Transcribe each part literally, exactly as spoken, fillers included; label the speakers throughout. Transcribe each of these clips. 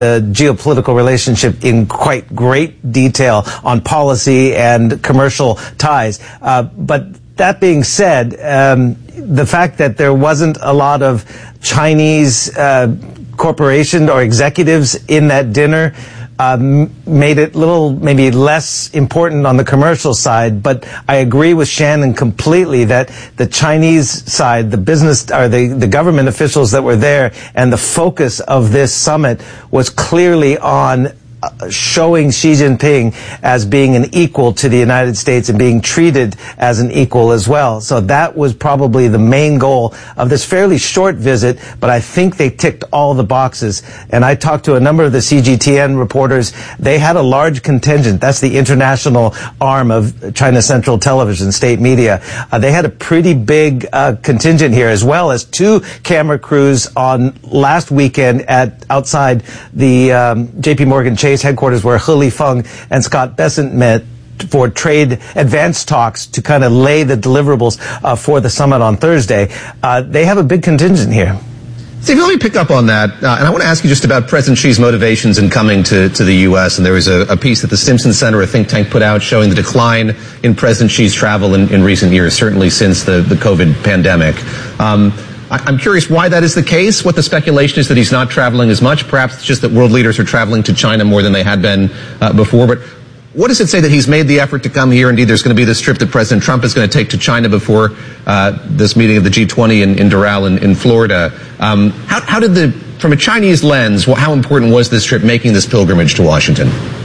Speaker 1: the geopolitical relationship in quite great detail on policy and commercial ties. Uh, but that being said, um, the fact that there wasn't a lot of Chinese uh, corporation or executives in that dinner Um, made it a little maybe less important on the commercial side, but I agree with Shannon completely that the Chinese side, the business or the, the government officials that were there, and the focus of this summit was clearly on uh, showing Xi Jinping as being an equal to the United States and being treated as an equal as well. So that was probably the main goal of this fairly short visit, but I think they ticked all the boxes. And I talked to a number of the C G T N reporters. They had a large contingent. That's the international arm of China Central Television, state media. Uh, they had a pretty big uh, contingent here, as well as two camera crews on last weekend at outside the um, J P Morgan Chase headquarters, where He Lifeng and Scott Bessent met for trade advance talks to kind of lay the deliverables uh, for the summit on Thursday. Uh, they have a big contingent here.
Speaker 2: Steve, let me pick up on that, uh, and I want to ask you just about President Xi's motivations in coming to, to the U S. And there was a, a piece that the Stimson Center, a think tank, put out showing the decline in President Xi's travel in, in recent years, certainly since the, the COVID pandemic. Um, I'm curious why that is the case, what the speculation is that he's not traveling as much. Perhaps it's just that world leaders are traveling to China more than they had been uh, before. But what does it say that he's made the effort to come here? Indeed, there's going to be this trip that President Trump is going to take to China before uh, this meeting of the G twenty in, in Doral in, in Florida. Um, how, how did the, from a Chinese lens, well, how important was this trip, making this pilgrimage to Washington?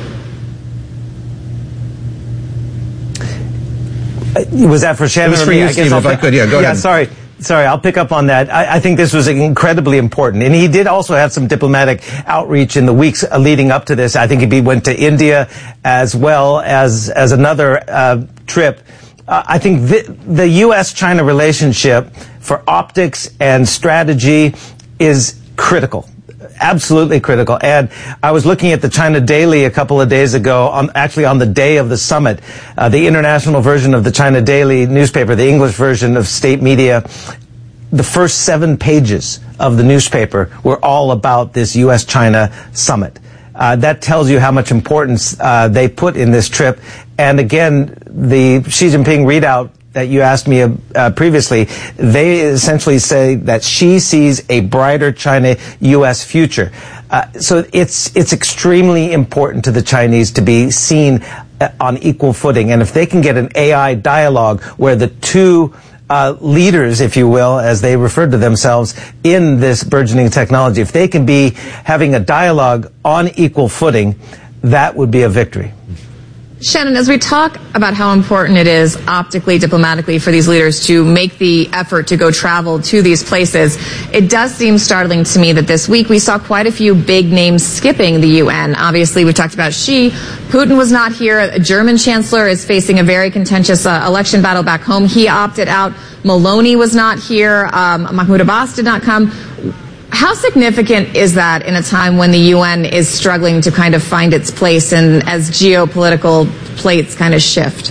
Speaker 1: Was that for Shannon?
Speaker 2: It was for you, Steve, if I could. Yeah, go
Speaker 1: yeah,
Speaker 2: ahead.
Speaker 1: Sorry. Sorry, I'll pick up on that. I, I think this was incredibly important. And he did also have some diplomatic outreach in the weeks leading up to this. I think he went to India as well as, as another uh, trip. Uh, I think the, the U S China relationship for optics and strategy is critical. Absolutely critical. And I was looking at the China Daily a couple of days ago, on, actually on the day of the summit, uh, the international version of the China Daily newspaper, the English version of state media. The first seven pages of the newspaper were all about this U S China summit. Uh, that tells you how much importance uh, they put in this trip. And again, the Xi Jinping readout that you asked me uh, previously, they essentially say that she sees a brighter China U S future. Uh, so it's it's extremely important to the Chinese to be seen uh, on equal footing. And if they can get an A I dialogue where the two uh, leaders, if you will, as they refer to themselves in this burgeoning technology, if they can be having a dialogue on equal footing, that would be a victory.
Speaker 3: Shannon, as we talk about how important it is optically, diplomatically for these leaders to make the effort to go travel to these places, it does seem startling to me that this week we saw quite a few big names skipping the U N. Obviously, we talked about Xi. Putin was not here. A German chancellor is facing a very contentious uh, election battle back home. He opted out. Maloney was not here. Um, Mahmoud Abbas did not come. How significant is that in a time when the U N is struggling to kind of find its place and as geopolitical plates kind of shift?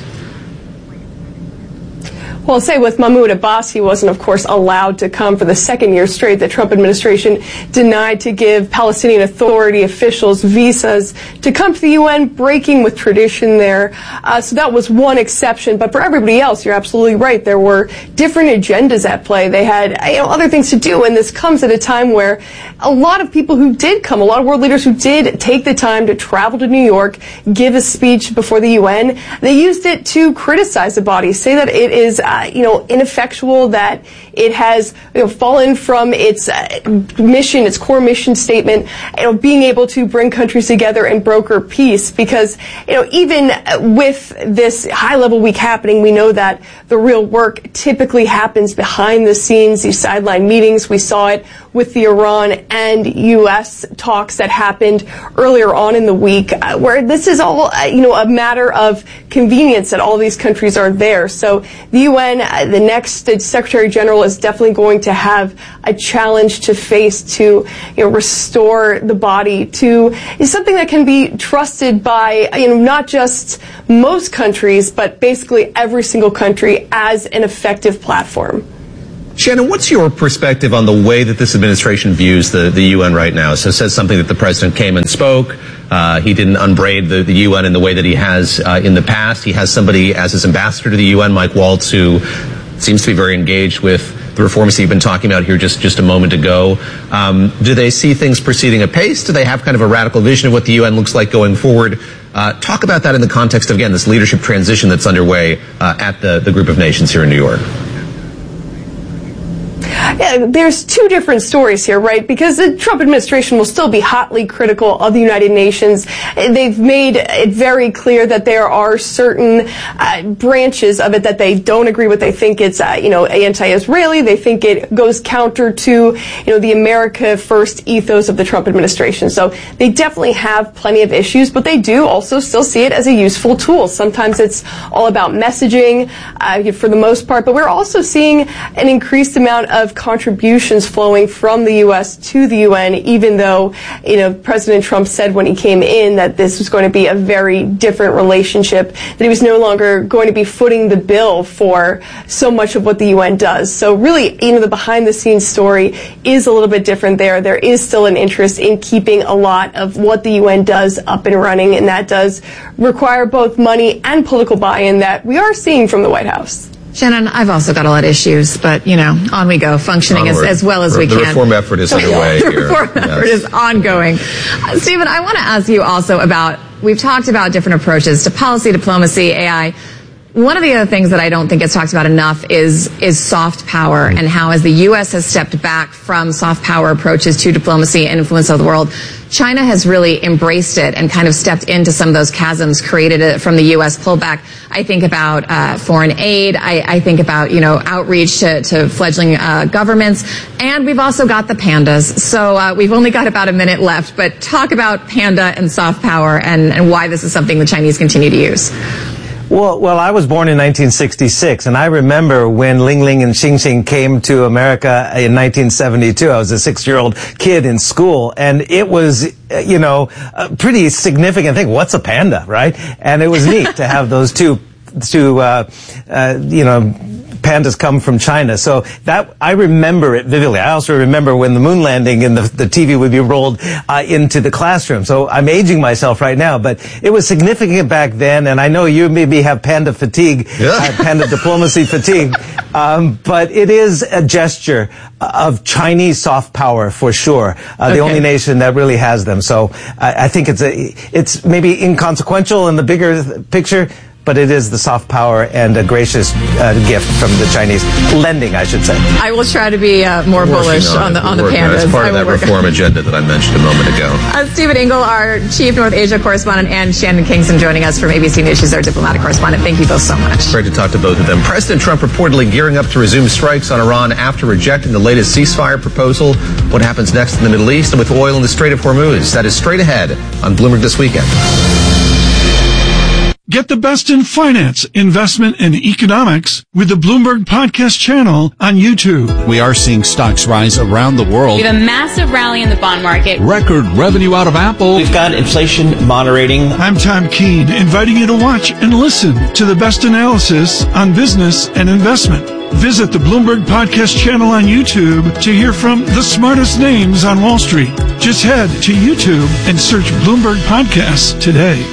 Speaker 4: Well, I'll say with Mahmoud Abbas, he wasn't, of course, allowed to come for the second year straight. The Trump administration denied to give Palestinian Authority officials visas to come to the U N, breaking with tradition there. Uh, so that was one exception. But for everybody else, you're absolutely right. There were different agendas at play. They had, you know, other things to do. And this comes at a time where a lot of people who did come, a lot of world leaders who did take the time to travel to New York, give a speech before the U N, they used it to criticize the body, say that it is uh, Uh, you know, ineffectual, that it has, you know, fallen from its uh, mission, its core mission statement, you know, being able to bring countries together and broker peace. Because, you know, even with this high-level week happening, we know that the real work typically happens behind the scenes, these sideline meetings. We saw it with the Iran and U S talks that happened earlier on in the week, uh, where this is all, uh, you know, a matter of convenience that all these countries are there. So the U N, uh, the next uh, Secretary General, is definitely going to have a challenge to face to, you know, restore the body to something that can be trusted by, you know, not just most countries, but basically every single country as an effective platform.
Speaker 2: Shannon, what's your perspective on the way that this administration views the, the U N right now? So it says something that the president came and spoke. Uh, he didn't unbraid the, the U N in the way that he has uh, in the past. He has somebody as his ambassador to the U N, Mike Waltz, who seems to be very engaged with the reforms that you've been talking about here just, just a moment ago. Um, do they see things proceeding apace? Do they have kind of a radical vision of what the U N looks like going forward? Uh, talk about that in the context of, again, this leadership transition that's underway uh, at the, the group of nations here in New York.
Speaker 4: Yeah, there's two different stories here, right? Because the Trump administration will still be hotly critical of the United Nations. They've made it very clear that there are certain uh, branches of it that they don't agree with. They think it's, uh, you know, anti-Israeli. They think it goes counter to, you know, the America First ethos of the Trump administration. So they definitely have plenty of issues, but they do also still see it as a useful tool. Sometimes it's all about messaging, uh, for the most part, but we're also seeing an increased amount of contributions flowing from the U S to the U N, even though, you know, President Trump said when he came in that this was going to be a very different relationship, that he was no longer going to be footing the bill for so much of what the U N does. So really, you know, the behind-the-scenes story is a little bit different there. There is still an interest in keeping a lot of what the U N does up and running, and that does require both money and political buy-in that we are seeing from the White House.
Speaker 3: Shannon, I've also got a lot of issues, but, you know, on we go, functioning as, as well as
Speaker 2: the,
Speaker 3: we
Speaker 2: the
Speaker 3: can.
Speaker 2: The reform effort is underway
Speaker 3: the
Speaker 2: here.
Speaker 3: The reform yes. effort is ongoing. Uh, Stephen, I want to ask you also about, we've talked about different approaches to policy, diplomacy, A I. One of the other things that I don't think gets talked about enough is is soft power, and how as the U S has stepped back from soft power approaches to diplomacy and influence of the world, China has really embraced it and kind of stepped into some of those chasms created from the U S pullback. I think about uh, foreign aid. I, I think about, you know, outreach to, to fledgling uh, governments. And we've also got the pandas. So uh, we've only got about a minute left, but talk about panda and soft power and, and why this is something the Chinese continue to use.
Speaker 1: Well, well, I was born in nineteen sixty-six, and I remember when Ling Ling and Xing Xing came to America in nineteen seventy-two. I was a six-year-old kid in school, and it was, you know, a pretty significant thing. What's a panda, right? And it was neat to have those two, two, uh, uh, you know, pandas come from China. So that, I remember it vividly. I also remember when the moon landing and the, the T V would be rolled uh, into the classroom. So I'm aging myself right now, but it was significant back then. And I know you maybe have panda fatigue, yeah. uh, panda diplomacy fatigue. Um, but it is a gesture of Chinese soft power for sure. Uh, okay. The only nation that really has them. So I, I think it's a, it's maybe inconsequential in the bigger picture, but it is the soft power and a gracious uh, gift from the Chinese. Lending, I should say. I
Speaker 3: will try to be uh, more bullish on, on the on the pandas.
Speaker 2: That's part of that reform agenda that I mentioned a moment ago.
Speaker 3: Uh, Stephen Ingle, our Chief North Asia correspondent, and Shannon Kingston joining us from A B C News. She's our diplomatic correspondent. Thank you both so much.
Speaker 2: Great to talk to both of them. President Trump reportedly gearing up to resume strikes on Iran after rejecting the latest ceasefire proposal. What happens next in the Middle East and with oil in the Strait of Hormuz? That is straight ahead on Bloomberg This Weekend.
Speaker 5: Get the best in finance, investment, and economics with the Bloomberg Podcast channel on YouTube.
Speaker 6: We are seeing stocks rise around the world.
Speaker 7: We have a massive rally in the bond market.
Speaker 6: Record revenue out of Apple.
Speaker 8: We've got inflation moderating.
Speaker 5: I'm Tom Keene, inviting you to watch and listen to the best analysis on business and investment. Visit the Bloomberg Podcast channel on YouTube to hear from the smartest names on Wall Street. Just head to YouTube and search Bloomberg Podcasts today.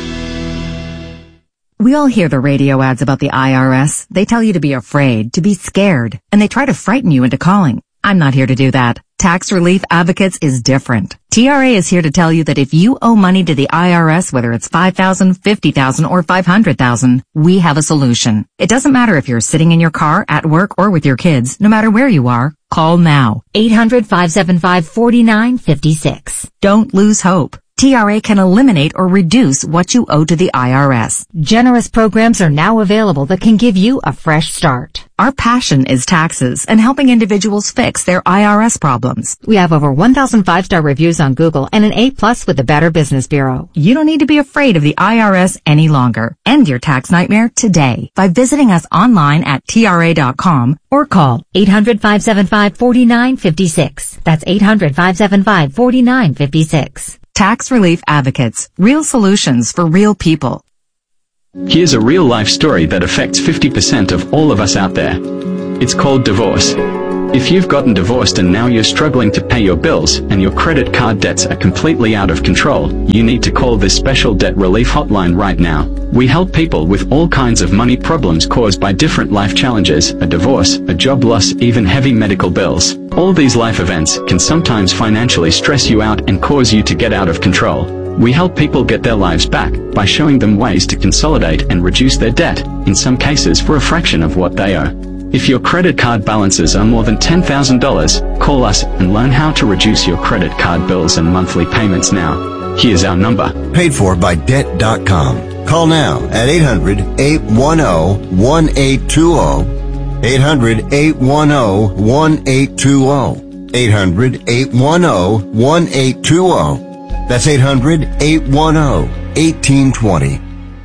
Speaker 9: We all hear the radio ads about the I R S. They tell you to be afraid, to be scared, and they try to frighten you into calling. I'm not here to do that. Tax Relief Advocates is different. T R A is here to tell you that if you owe money to the I R S, whether it's five thousand dollars, fifty thousand dollars, or five hundred thousand dollars, we have a solution. It doesn't matter if you're sitting in your car, at work, or with your kids. No matter where you are, call now. eight hundred, five seven five, four nine five six. Don't lose hope. T R A can eliminate or reduce what you owe to the I R S. Generous programs are now available that can give you a fresh start. Our passion is taxes and helping individuals fix their I R S problems. We have over one thousand five-star reviews on Google and an A plus with the Better Business Bureau. You don't need to be afraid of the I R S any longer. End your tax nightmare today by visiting us online at T R A dot com or call eight hundred, five seven five, four nine five six. That's eight hundred, five seven five, four nine five six. Tax Relief Advocates. Real solutions for real people.
Speaker 10: Here's a real-life story that affects fifty percent of all of us out there. It's called divorce. If you've gotten divorced and now you're struggling to pay your bills and your credit card debts are completely out of control, you need to call this special debt relief hotline right now. We help people with all kinds of money problems caused by different life challenges, a divorce, a job loss, even heavy medical bills. All these life events can sometimes financially stress you out and cause you to get out of control. We help people get their lives back by showing them ways to consolidate and reduce their debt, in some cases for a fraction of what they owe. If your credit card balances are more than ten thousand dollars, call us and learn how to reduce your credit card bills and monthly payments now. Here's our number.
Speaker 11: Paid for by debt dot com. Call now at eight hundred, eight one zero, one eight two zero. eight hundred, eight one zero, one eight two zero. eight hundred, eight one zero, one eight two zero. That's eight hundred, eight one zero, one eight two zero.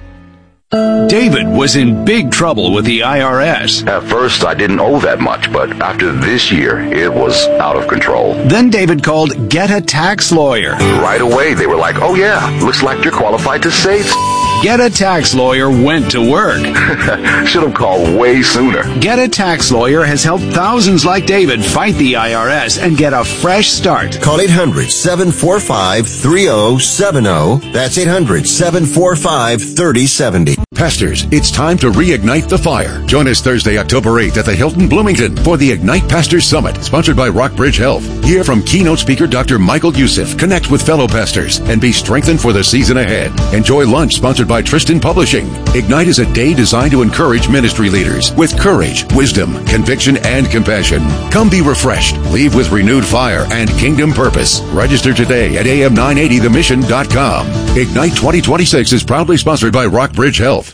Speaker 12: David was in big trouble with the I R S.
Speaker 13: At first, I didn't owe that much, but after this year, it was out of control.
Speaker 12: Then David called Get a Tax Lawyer.
Speaker 13: Right away, they were like, oh yeah, looks like you're qualified to save.
Speaker 12: Get a Tax Lawyer went to work.
Speaker 13: Should have called way sooner.
Speaker 12: Get a Tax Lawyer has helped thousands like David fight the I R S and get a fresh start.
Speaker 11: Call eight hundred, seven four five, three zero seven zero. That's eight hundred, seven four five, three zero seven zero.
Speaker 14: Pastors, it's time to reignite the fire. Join us Thursday, October eighth at the Hilton Bloomington for the Ignite Pastors Summit, sponsored by Rockbridge Health. Hear from keynote speaker Doctor Michael Youssef, connect with fellow pastors, and be strengthened for the season ahead. Enjoy lunch sponsored by Tristan Publishing. Ignite is a day designed to encourage ministry leaders with courage, wisdom, conviction, and compassion. Come be refreshed, leave with renewed fire and kingdom purpose. Register today at A M nine eighty the mission dot com. Ignite twenty twenty-six is proudly sponsored by Rockbridge Health.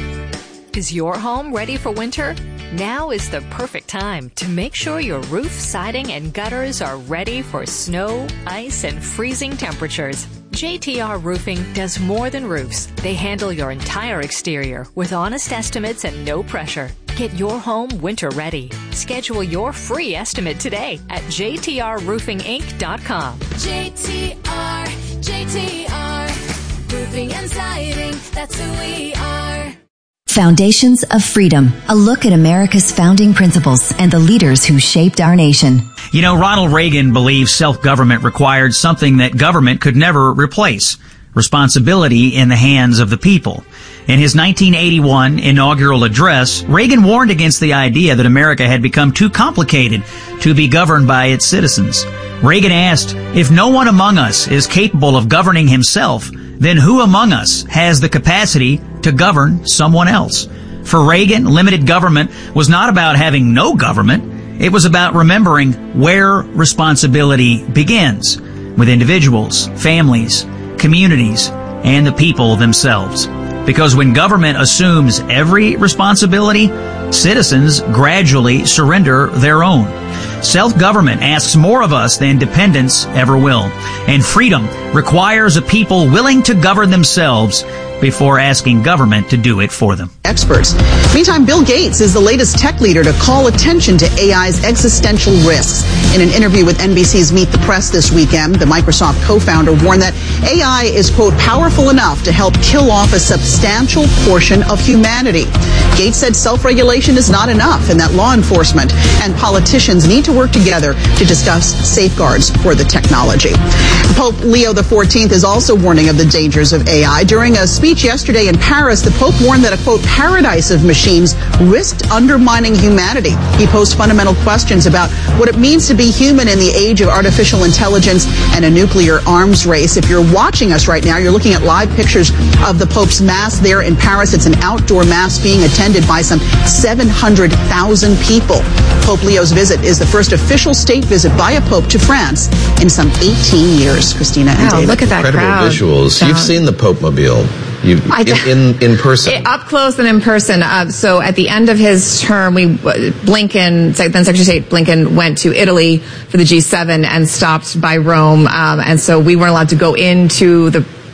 Speaker 15: Is your home ready for winter? Now is the perfect time to make sure your roof, siding, and gutters are ready for snow, ice, and freezing temperatures. J T R Roofing does more than roofs. They handle your entire exterior with honest estimates and no pressure. Get your home winter ready. Schedule your free estimate today at J T R roofing inc dot com.
Speaker 16: J T R, J T R, roofing and siding, that's who we are.
Speaker 17: Foundations of Freedom, a look at America's founding principles and the leaders who shaped our nation.
Speaker 18: You know, Ronald Reagan believed self-government required something that government could never replace: responsibility in the hands of the people. In his nineteen eighty-one inaugural address, Reagan warned against the idea that America had become too complicated to be governed by its citizens. Reagan asked, if no one among us is capable of governing himself, then who among us has the capacity to govern someone else? For Reagan, limited government was not about having no government. It was about remembering where responsibility begins, with individuals, families, communities, and the people themselves. Because when government assumes every responsibility, citizens gradually surrender their own. Self-government asks more of us than dependence ever will. And freedom requires a people willing to govern themselves before asking government to do it for them.
Speaker 19: Experts. Meantime, Bill Gates is the latest tech leader to call attention to A I's existential risks. In an interview with N B C's Meet the Press this weekend, the Microsoft co-founder warned that A I is, quote, powerful enough to help kill off a substantial portion of humanity. Gates said self-regulation is not enough and that law enforcement and politicians need to work together to discuss safeguards for the technology. Pope Leo the fourteenth is also warning of the dangers of A I. During a speech yesterday in Paris, the Pope warned that a, quote, paradise of machines risked undermining humanity. He posed fundamental questions about what it means to be human in the age of artificial intelligence and a nuclear arms race. If you're watching us right now, you're looking at live pictures of the Pope's Mass there in Paris. It's an outdoor Mass being attended by some seven hundred thousand people. Pope Leo's visit is the first official state visit by a Pope to France in some eighteen years. Christina and
Speaker 3: wow,
Speaker 19: David.
Speaker 3: Look at that
Speaker 2: Incredible
Speaker 3: crowd.
Speaker 2: visuals.
Speaker 3: Yeah.
Speaker 2: You've seen the Pope Mobile. You in, in in person.
Speaker 3: Up close and in person. Uh, so at the end of his term, we Blinken, then Secretary of State Blinken, went to Italy for the G seven and stopped by Rome. Um, and so we weren't allowed to go into the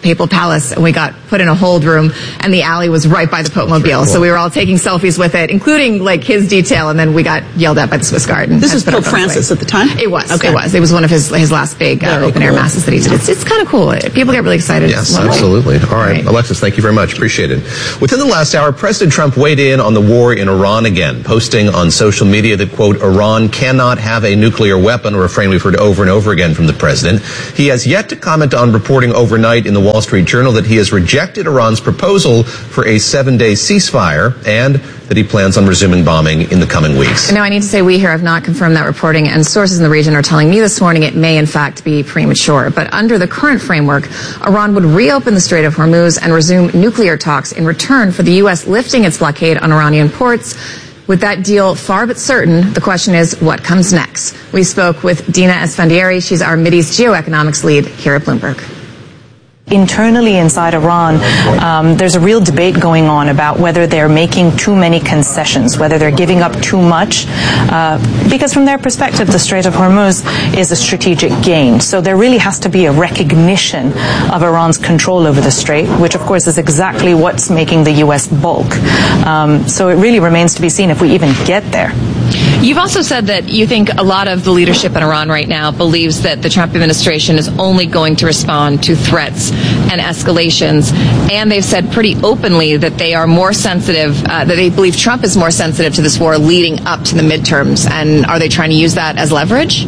Speaker 3: Papal Palace, and we got put in a hold room, and the alley was right by the Popemobile. Cool. So we were all taking selfies with it, including like his detail, and then we got yelled at by the Swiss Guard.
Speaker 19: This is Pope Francis at the time?
Speaker 3: It was.
Speaker 19: Okay.
Speaker 3: It was. It was one of his his last big uh, open
Speaker 19: cool.
Speaker 3: air masses that he did. It's, it's kind of cool. People get really excited.
Speaker 2: Yes, absolutely. All right. right. Alexis, thank you very much. Appreciate it. Within the last hour, President Trump weighed in on the war in Iran again, posting on social media that, quote, Iran cannot have a nuclear weapon, a refrain we've heard over and over again from the president. He has yet to comment on reporting overnight in the Wall Street Journal that he has rejected Iran's proposal for a seven-day ceasefire and that he plans on resuming bombing in the coming weeks.
Speaker 3: Now, I need to say we here have not confirmed that reporting, and sources in the region are telling me this morning it may in fact be premature. But under the current framework, Iran would reopen the Strait of Hormuz and resume nuclear talks in return for the U S lifting its blockade on Iranian ports. With that deal far but certain, the question is what comes next? We spoke with Dina Esfandiari. She's our Mideast geoeconomics lead here at Bloomberg.
Speaker 20: Internally inside Iran, um, there's a real debate going on about whether they're making too many concessions, whether they're giving up too much, uh, because from their perspective, the Strait of Hormuz is a strategic gain. So there really has to be a recognition of Iran's control over the strait, which of course is exactly what's making the U S balk. Um, so it really remains to be seen if we even get there.
Speaker 3: You've also said that you think a lot of the leadership in Iran right now believes that the Trump administration is only going to respond to threats and escalations, and they've said pretty openly that they are more sensitive, uh, that they believe Trump is more sensitive to this war leading up to the midterms. And are they trying to use that as leverage?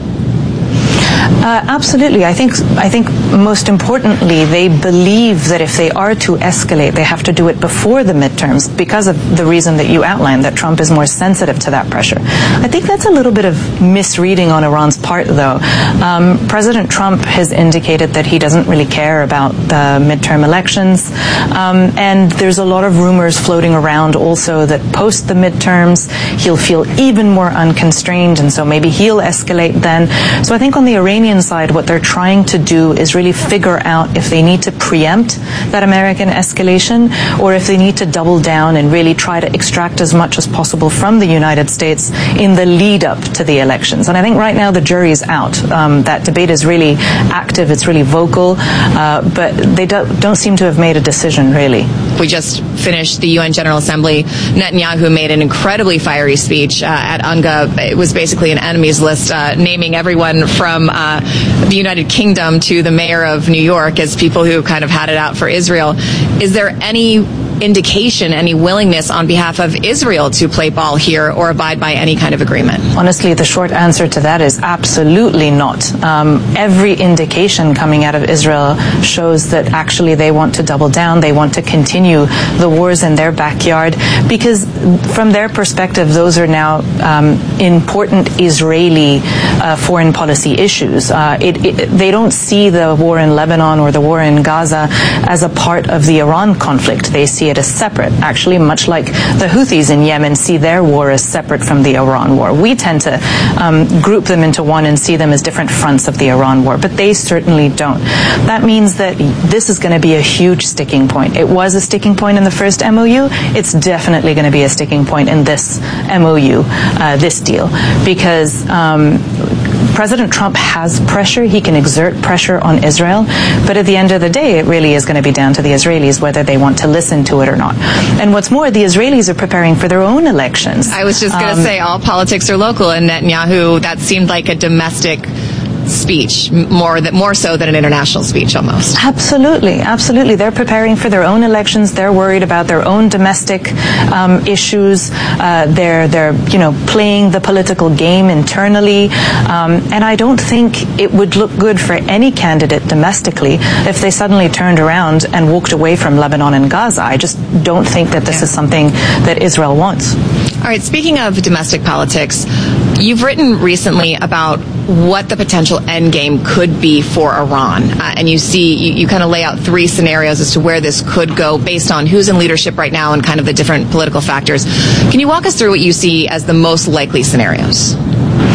Speaker 20: Uh, absolutely. I think I think most importantly, they believe that if they are to escalate, they have to do it before the midterms because of the reason that you outlined, that Trump is more sensitive to that pressure. I think that's a little bit of misreading on Iran's part, though. Um, President Trump has indicated that he doesn't really care about the midterm elections, um, and there's a lot of rumors floating around also that post the midterms, he'll feel even more unconstrained, and so maybe he'll escalate then. So I think on the Iranian side, what they're trying to do is really figure out if they need to preempt that American escalation or if they need to double down and really try to extract as much as possible from the United States in the lead up to the elections. And I think right now the jury is out. Um, that debate is really active, it's really vocal, uh, but they don't, don't seem to have made a decision, really.
Speaker 3: We just finished the U N General Assembly. Netanyahu made an incredibly fiery speech uh, at UNGA. It was basically an enemies list, uh, naming everyone from uh, the United Kingdom to the mayor of New York as people who kind of had it out for Israel. Is there any indication, any willingness on behalf of Israel to play ball here or abide by any kind of agreement?
Speaker 20: Honestly, the short answer to that is absolutely not. Um, every indication coming out of Israel shows that actually they want to double down. They want to continue the wars in their backyard because from their perspective, those are now um, important Israeli uh, foreign policy issues. Uh, it, it, they don't see the war in Lebanon or the war in Gaza as a part of the Iran conflict. They see it as separate, actually, much like the Houthis in Yemen see their war as separate from the Iran war. We tend to um, group them into one and see them as different fronts of the Iran war, but they certainly don't. That means that this is going to be a huge sticking point. It was a sticking point in the first M O U. It's definitely going to be a sticking point in this M O U, uh, this deal, because um, President Trump has pressure. He can exert pressure on Israel, but at the end of the day, it really is going to be down to the Israelis whether they want to listen to it or not. And what's more, the Israelis are preparing for their own elections.
Speaker 3: I was just going to
Speaker 20: Um,
Speaker 3: say all politics are local, and Netanyahu, that seemed like a domestic speech, more that more so than an international speech almost.
Speaker 20: Absolutely, absolutely. They're preparing for their own elections. They're worried about their own domestic um, issues. Uh, they're they're you know playing the political game internally, um, and I don't think it would look good for any candidate domestically if they suddenly turned around and walked away from Lebanon and Gaza. I just don't think that this is something that Israel wants.
Speaker 3: All right, speaking of domestic politics, you've written recently about what the potential end game could be for Iran. Uh, and you see, you, you kind of lay out three scenarios as to where this could go based on who's in leadership right now and kind of the different political factors. Can you walk us through what you see as the most likely scenarios?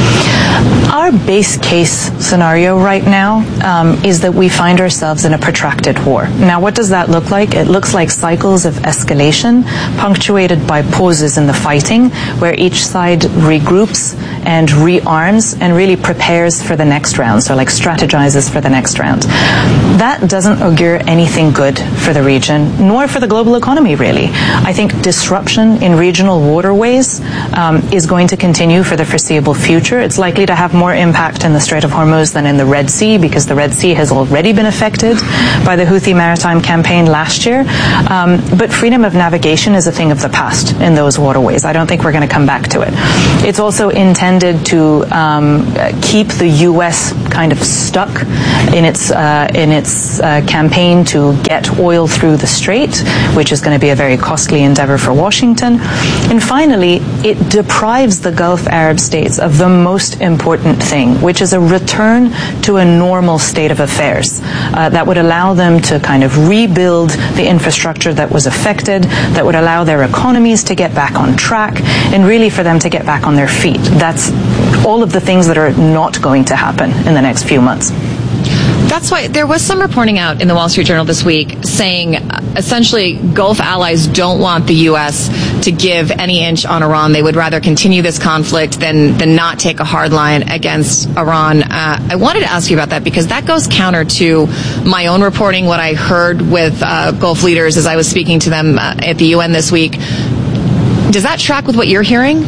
Speaker 20: Our base case scenario right now um, is that we find ourselves in a protracted war. Now, what does that look like? It looks like cycles of escalation punctuated by pauses in the fighting, where each side regroups and rearms and really prepares for the next round, so like strategizes for the next round. That doesn't augure anything good for the region, nor for the global economy, really. I think disruption in regional waterways um, is going to continue for the foreseeable future. It's likely to have more impact in the Strait of Hormuz than in the Red Sea, because the Red Sea has already been affected by the Houthi maritime campaign last year. Um, but freedom of navigation is a thing of the past in those waterways. I don't think we're going to come back to it. It's also intended to um, keep the U S kind of stuck in its uh, in its uh, campaign to get oil through the strait, which is going to be a very costly endeavor for Washington. And finally, it deprives the Gulf Arab states of the most important thing, which is a return to a normal state of affairs uh, that would allow them to kind of rebuild the infrastructure that was affected, that would allow their economies to get back on track, and really for them to get back on their feet. That's all of the things that are not going to happen in the next few months.
Speaker 3: That's why there was some reporting out in the Wall Street Journal this week saying uh, essentially Gulf allies don't want the U S to give any inch on Iran. They would rather continue this conflict than, than not take a hard line against Iran. Uh, I wanted to ask you about that because that goes counter to my own reporting, what I heard with uh, Gulf leaders as I was speaking to them uh, at the U N this week. Does that track with what you're hearing?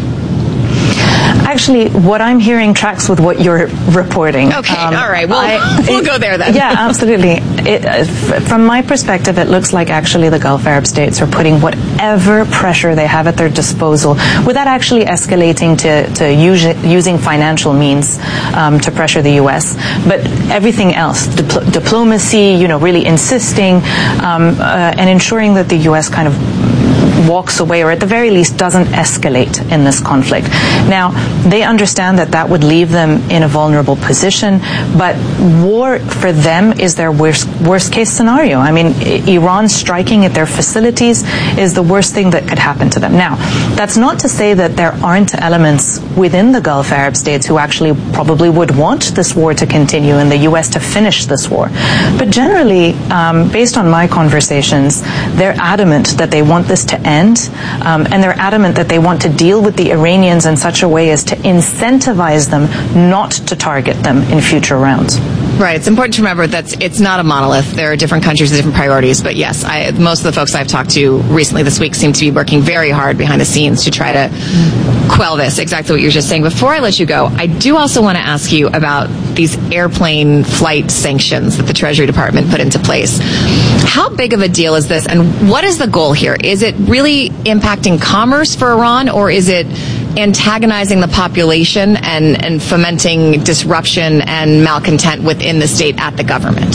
Speaker 20: Actually, what I'm hearing tracks with what you're reporting.
Speaker 3: Okay,
Speaker 20: um,
Speaker 3: all right. Well,
Speaker 20: I,
Speaker 3: we'll
Speaker 20: it,
Speaker 3: go there then.
Speaker 20: Yeah, absolutely. It, uh, f- from my perspective, it looks like actually the Gulf Arab states are putting whatever pressure they have at their disposal without actually escalating to, to use, using financial means um, to pressure the U S. But everything else, dipl- diplomacy, you know, really insisting um, uh, and ensuring that the U S kind of walks away, or at the very least doesn't escalate in this conflict. Now, they understand that that would leave them in a vulnerable position, but war for them is their worst, worst case scenario. I mean, Iran striking at their facilities is the worst thing that could happen to them. Now, that's not to say that there aren't elements within the Gulf Arab states who actually probably would want this war to continue and the U S to finish this war. But generally, um, based on my conversations, they're adamant that they want this to end, um, and they're adamant that they want to deal with the Iranians in such a way as to incentivize them not to target them in future rounds.
Speaker 3: Right. It's important to remember that it's not a monolith. There are different countries with different priorities. But yes, I, most of the folks I've talked to recently this week seem to be working very hard behind the scenes to try to quell this, exactly what you were just saying. Before I let you go, I do also want to ask you about these airplane flight sanctions that the Treasury Department put into place. How big of a deal is this, and what is the goal here? Is it really impacting commerce for Iran, or is it antagonizing the population and, and fomenting disruption and malcontent within the state at the government?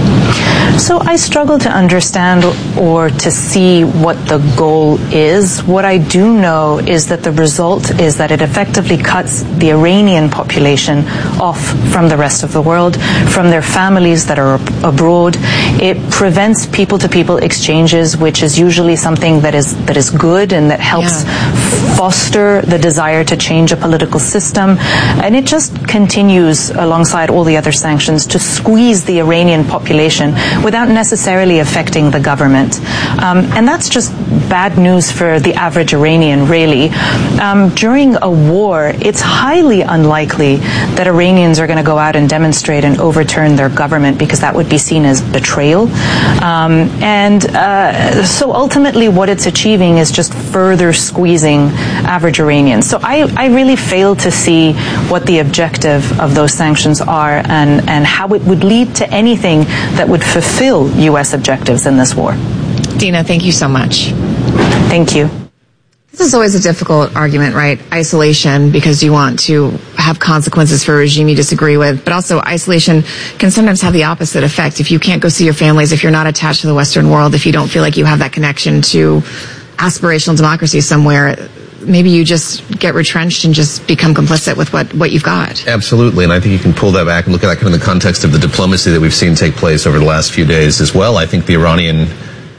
Speaker 20: So I struggle to understand or to see what the goal is. What I do know is that the result is that it effectively cuts the Iranian population off from the rest of the world, from their families that are abroad. It prevents people-to-people exchanges, which is usually something that is that is good and that helps yeah. foster the desire to change a political system. And it just continues alongside all the other sanctions to squeeze the Iranian population without necessarily affecting the government. Um, and that's just bad news for the average Iranian, really. Um, during a war, it's highly unlikely that Iranians are going to go out and demonstrate and overturn their government, because that would be seen as betrayal. Um, and uh, so ultimately what it's achieving is just further squeezing average Iranians. So I, I really fail to see what the objective of those sanctions are, and, and how it would lead to anything that would fulfill U S objectives in this war.
Speaker 3: Dina, thank you so much.
Speaker 20: Thank you.
Speaker 3: This is always a difficult argument, right? Isolation, because you want to have consequences for a regime you disagree with, but also isolation can sometimes have the opposite effect. If you can't go see your families, if you're not attached to the Western world, if you don't feel like you have that connection to aspirational democracy somewhere, maybe you just get retrenched and just become complicit with what, what you've got.
Speaker 2: Absolutely, and I think you can pull that back and look at that kind of in the context of the diplomacy that we've seen take place over the last few days as well. I think the Iranian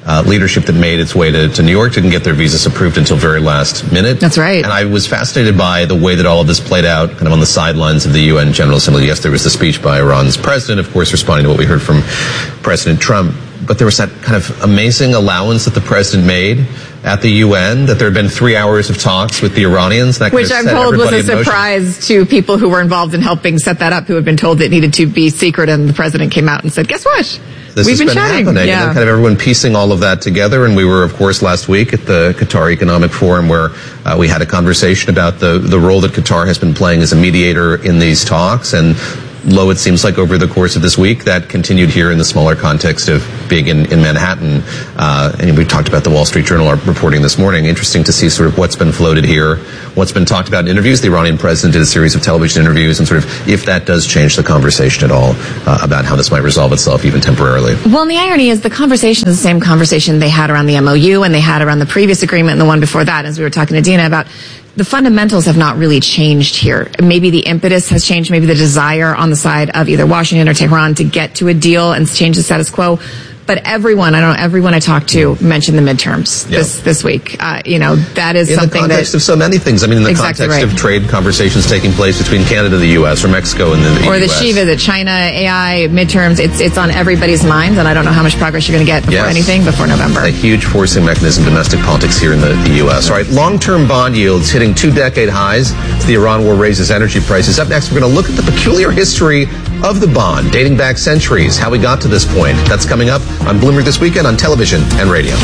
Speaker 2: uh, leadership that made its way to, to New York didn't get their visas approved until very last minute.
Speaker 3: That's right.
Speaker 2: And I was fascinated by the way that all of this played out kind of on the sidelines of the U N General Assembly. Yes, there was the speech by Iran's president, of course, responding to what we heard from President Trump. But there was that kind of amazing allowance that the president made at the U N, that there had been three hours of talks with the Iranians. That
Speaker 3: Which I'm told was a surprise to people who were involved in helping set that up, who had been told it needed to be secret, and the president came out and said, guess what?
Speaker 2: This
Speaker 3: We've
Speaker 2: has
Speaker 3: been,
Speaker 2: been
Speaker 3: chatting.
Speaker 2: happening.
Speaker 3: Yeah.
Speaker 2: And then kind of everyone piecing all of that together. And we were, of course, last week at the Qatar Economic Forum, where uh, we had a conversation about the, the role that Qatar has been playing as a mediator in these talks. And lo, it seems like over the course of this week, that continued here in the smaller context of being in, in Manhattan. Uh, and we talked about the Wall Street Journal reporting this morning. Interesting to see sort of what's been floated here, what's been talked about in interviews. The Iranian president did a series of television interviews, and sort of if that does change the conversation at all uh, about how this might resolve itself even temporarily.
Speaker 3: Well, and the irony is the conversation is the same conversation they had around the M O U and they had around the previous agreement and the one before that, as we were talking to Dina about. The fundamentals have not really changed here. Maybe the impetus has changed, maybe the desire on the side of either Washington or Tehran to get to a deal and change the status quo. But everyone, I don't know, everyone I talked to mentioned the midterms
Speaker 2: yeah.
Speaker 3: this this week. Uh, you know, that is
Speaker 2: in
Speaker 3: something that...
Speaker 2: In the context of so many things. I mean, in the
Speaker 3: exactly
Speaker 2: context
Speaker 3: right.
Speaker 2: of trade conversations taking place between Canada, the U S, or Mexico and the, the
Speaker 3: or
Speaker 2: U S.
Speaker 3: Or the Shiva, the China, A I, midterms. It's it's on everybody's minds, and I don't know how much progress you're going to get before
Speaker 2: yes.
Speaker 3: anything, before November.
Speaker 2: A huge forcing mechanism, domestic politics here in the, the U S. All right, long-term bond yields hitting two-decade highs as the Iran war raises energy prices. Up next, we're going to look at the peculiar history of the bond, dating back centuries, how we got to this point. That's coming up on Bloomberg This Weekend on television and radio.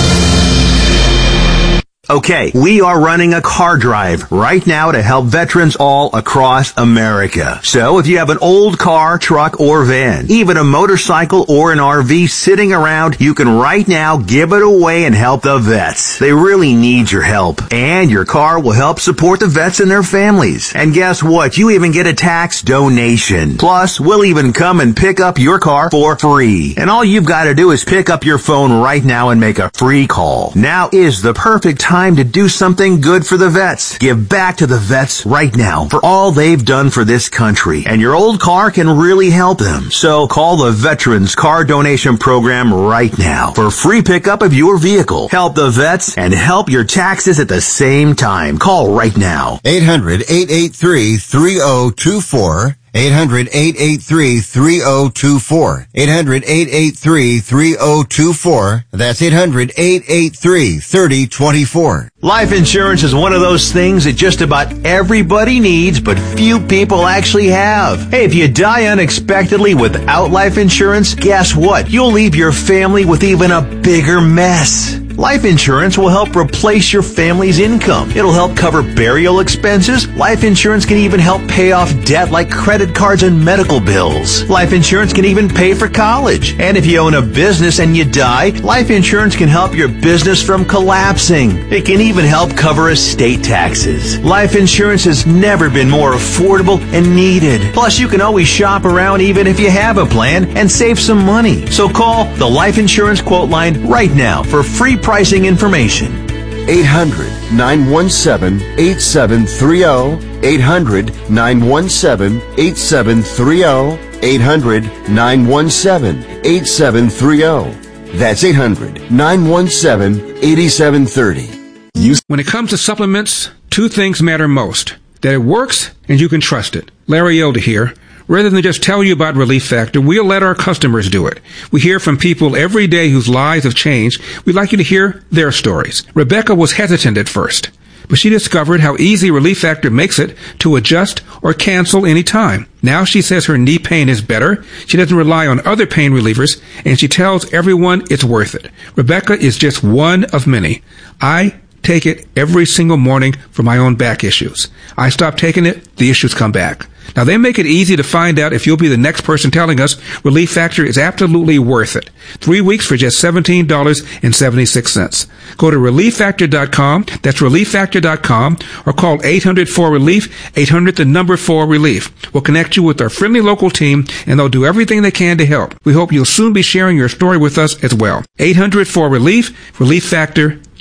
Speaker 21: Okay, we are running a car drive right now to help veterans all across America. So if you have an old car, truck, or van, even a motorcycle or an R V sitting around, you can right now give it away and help the vets. They really need your help. And your car will help support the vets and their families. And guess what? You even get a tax donation. Plus, we'll even come and pick up your car for free. And all you've got to do is pick up your phone right now and make a free call. Now is the perfect time Time to do something good for the vets. Give back to the vets right now for all they've done for this country. And your old car can really help them. So call the Veterans Car Donation Program right now for free pickup of your vehicle. Help the vets and help your taxes at the same time. Call right now.
Speaker 11: eight hundred, eight eight three, three oh two four. eight hundred, eight eight three, three oh two four. eight hundred, eight eight three, three oh two four. That's eight hundred, eight eight three, three oh two four.
Speaker 21: Life insurance is one of those things that just about everybody needs, but few people actually have. Hey, if you die unexpectedly without life insurance, guess what? You'll leave your family with even a bigger mess. Life insurance will help replace your family's income. It'll help cover burial expenses. Life insurance can even help pay off debt like credit cards and medical bills. Life insurance can even pay for college. And if you own a business and you die, life insurance can help your business from collapsing. It can even help cover estate taxes. Life insurance has never been more affordable and needed. Plus, you can always shop around even if you have a plan and save some money. So call the Life Insurance Quote Line right now for free pricing information.
Speaker 11: eight hundred, nine one seven, eight seven three oh. eight hundred, nine one seven, eight seven three oh. eight hundred, nine one seven, eight seven three oh. That's eight hundred, nine one seven, eight seven three oh.
Speaker 22: When it comes to supplements, two things matter most. That it works and you can trust it. Larry Elder here. Rather than just tell you about Relief Factor, we'll let our customers do it. We hear from people every day whose lives have changed. We'd like you to hear their stories. Rebecca was hesitant at first, but she discovered how easy Relief Factor makes it to adjust or cancel any time. Now she says her knee pain is better, she doesn't rely on other pain relievers, and she tells everyone it's worth it. Rebecca is just one of many. I take it every single morning for my own back issues. I stop taking it, the issues come back. Now, they make it easy to find out if you'll be the next person telling us Relief Factor is absolutely worth it. Three weeks for just seventeen dollars and seventy-six cents. Go to relief factor dot com, that's relief factor dot com, or call eight hundred four relief, eight hundred the number four relief. We'll connect you with our friendly local team, and they'll do everything they can to help. We hope you'll soon be sharing your story with us as well. eight hundred four relief, relief factor dot com.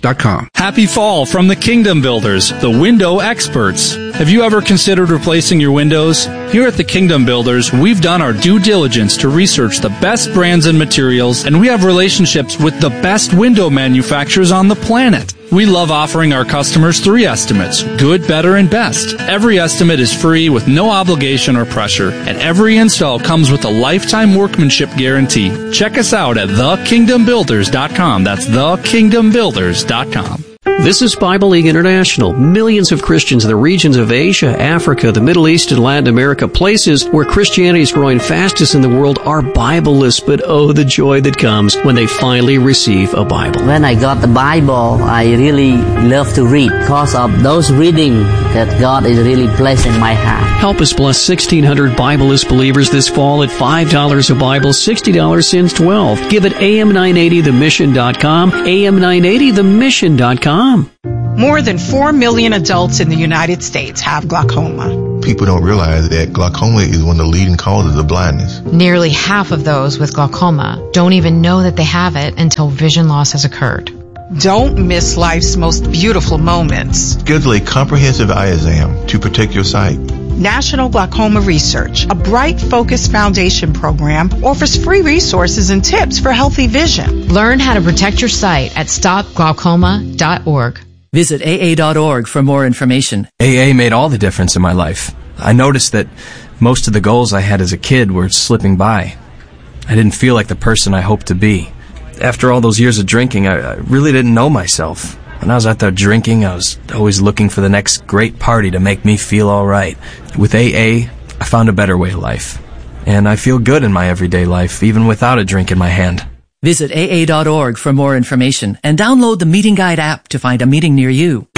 Speaker 22: dot com.
Speaker 6: Happy fall from the Kingdom Builders, the window experts. Have you ever considered replacing your windows? Here at the Kingdom Builders, we've done our due diligence to research the best brands and materials, and we have relationships with the best window manufacturers on the planet. We love offering our customers three estimates, good, better, and best. Every estimate is free with no obligation or pressure, and every install comes with a lifetime workmanship guarantee. Check us out at the kingdom builders dot com. That's the kingdom builders dot com.
Speaker 1: This is Bible League International. Millions of Christians in the regions of Asia, Africa, the Middle East, and Latin America, places where Christianity is growing fastest in the world, are Bibleless, but oh, the joy that comes when they finally receive a Bible.
Speaker 4: When I got the Bible, I really love to read because of those reading that God is really placing my heart.
Speaker 1: Help us bless sixteen hundred Bibleless believers this fall at five dollars a Bible, sixty dollars since twelve. Give it A M nine eighty the mission dot com, A M nine eighty the mission dot com.
Speaker 23: More than four million adults in the United States have glaucoma.
Speaker 24: People don't realize that glaucoma is one of the leading causes of blindness.
Speaker 25: Nearly half of those with glaucoma don't even know that they have it until vision loss has occurred.
Speaker 23: Don't miss life's most beautiful moments.
Speaker 24: Schedule a comprehensive eye exam to protect your sight.
Speaker 23: National Glaucoma Research, a Bright Focus Foundation program, offers free resources and tips for healthy vision.
Speaker 25: Learn how to protect your sight at stop glaucoma dot org.
Speaker 26: Visit A A dot org for more information. A A made all the difference in my life. I noticed that most of the goals I had as a kid were slipping by. I didn't feel like the person I hoped to be. After all those years of drinking, I, I really didn't know myself. When I was out there drinking, I was always looking for the next great party to make me feel all right. With A A, I found a better way of life. And I feel good in my everyday life, even without a drink in my hand. Visit A A dot org for more information and download the Meeting Guide app to find a meeting near you.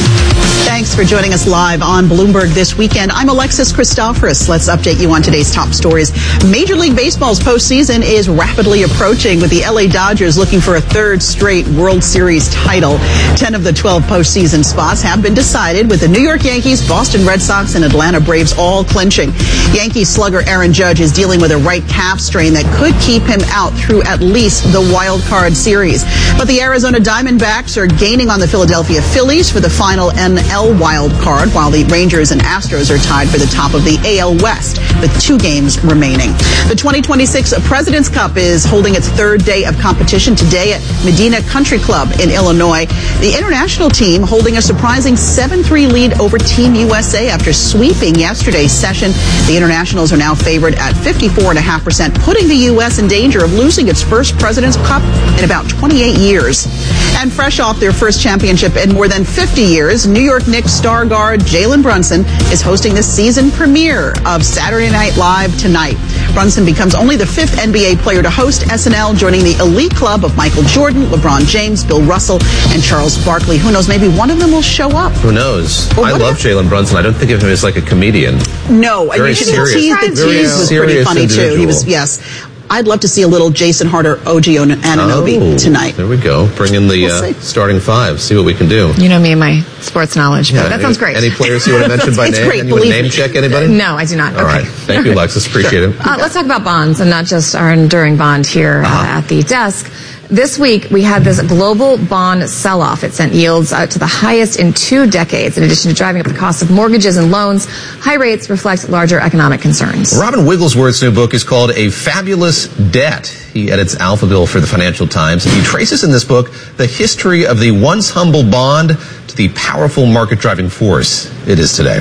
Speaker 19: Thanks for joining us live on Bloomberg this weekend. I'm Alexis Christoforous. Let's update you on today's top stories. Major League Baseball's postseason is rapidly approaching, with the L A Dodgers looking for a third straight World Series title. Ten of the twelve postseason spots have been decided, with the New York Yankees, Boston Red Sox, and Atlanta Braves all clinching. Yankees slugger Aaron Judge is dealing with a right calf strain that could keep him out through at least the wild card series. But the Arizona Diamondbacks are gaining on the Philadelphia Phillies for the final N L wild card, while the Rangers and Astros are tied for the top of the A L West with two games remaining. The twenty twenty-six President's Cup is holding its third day of competition today at Medina Country Club in Illinois. The international team holding a surprising seven three lead over Team U S A after sweeping yesterday's session. The internationals are now favored at fifty-four point five percent, putting the U S in danger of losing its first President's Cup in about twenty-eight years. And fresh off their first championship in more than fifty years, New York Knicks star guard Jalen Brunson is hosting the season premiere of Saturday Night Live tonight. Brunson becomes only the fifth N B A player to host S N L, joining the elite club of Michael Jordan, LeBron James, Bill Russell, and Charles Barkley. Who knows, maybe one of them will show up.
Speaker 2: Who knows? Well, I love Jalen Brunson. I don't think of him as like a comedian.
Speaker 19: No,
Speaker 2: Very
Speaker 19: you should
Speaker 2: serious.
Speaker 19: tease, the
Speaker 2: Very
Speaker 19: tease was pretty funny
Speaker 2: individual.
Speaker 19: too. He was, yes. I'd love to see a little Jason Harder, O G Anunoby
Speaker 2: oh,
Speaker 19: tonight.
Speaker 2: There we go. Bring in the
Speaker 19: We'll
Speaker 2: uh, starting five. See what we can do.
Speaker 3: You know me and my sports knowledge, but
Speaker 2: Yeah,
Speaker 3: that
Speaker 2: any,
Speaker 3: sounds great.
Speaker 2: Any players you want to mention by
Speaker 3: It's
Speaker 2: name?
Speaker 3: great,
Speaker 2: And you want to
Speaker 3: believe
Speaker 2: name
Speaker 3: me.
Speaker 2: check anybody?
Speaker 3: No, I do not.
Speaker 2: All
Speaker 3: Okay.
Speaker 2: right. Thank you, Alexis. Appreciate it.
Speaker 3: Uh, let's talk about bonds, and not just our enduring bond here uh, at the desk. This week, we had this global bond sell-off. It sent yields out to the highest in two decades. In addition to driving up the cost of mortgages and loans, high rates reflect larger economic concerns.
Speaker 2: Robin Wigglesworth's new book is called A Fabulous Debt. He edits Alphaville for the Financial Times, and he traces in this book the history of the once humble bond to the powerful market-driving force it is today.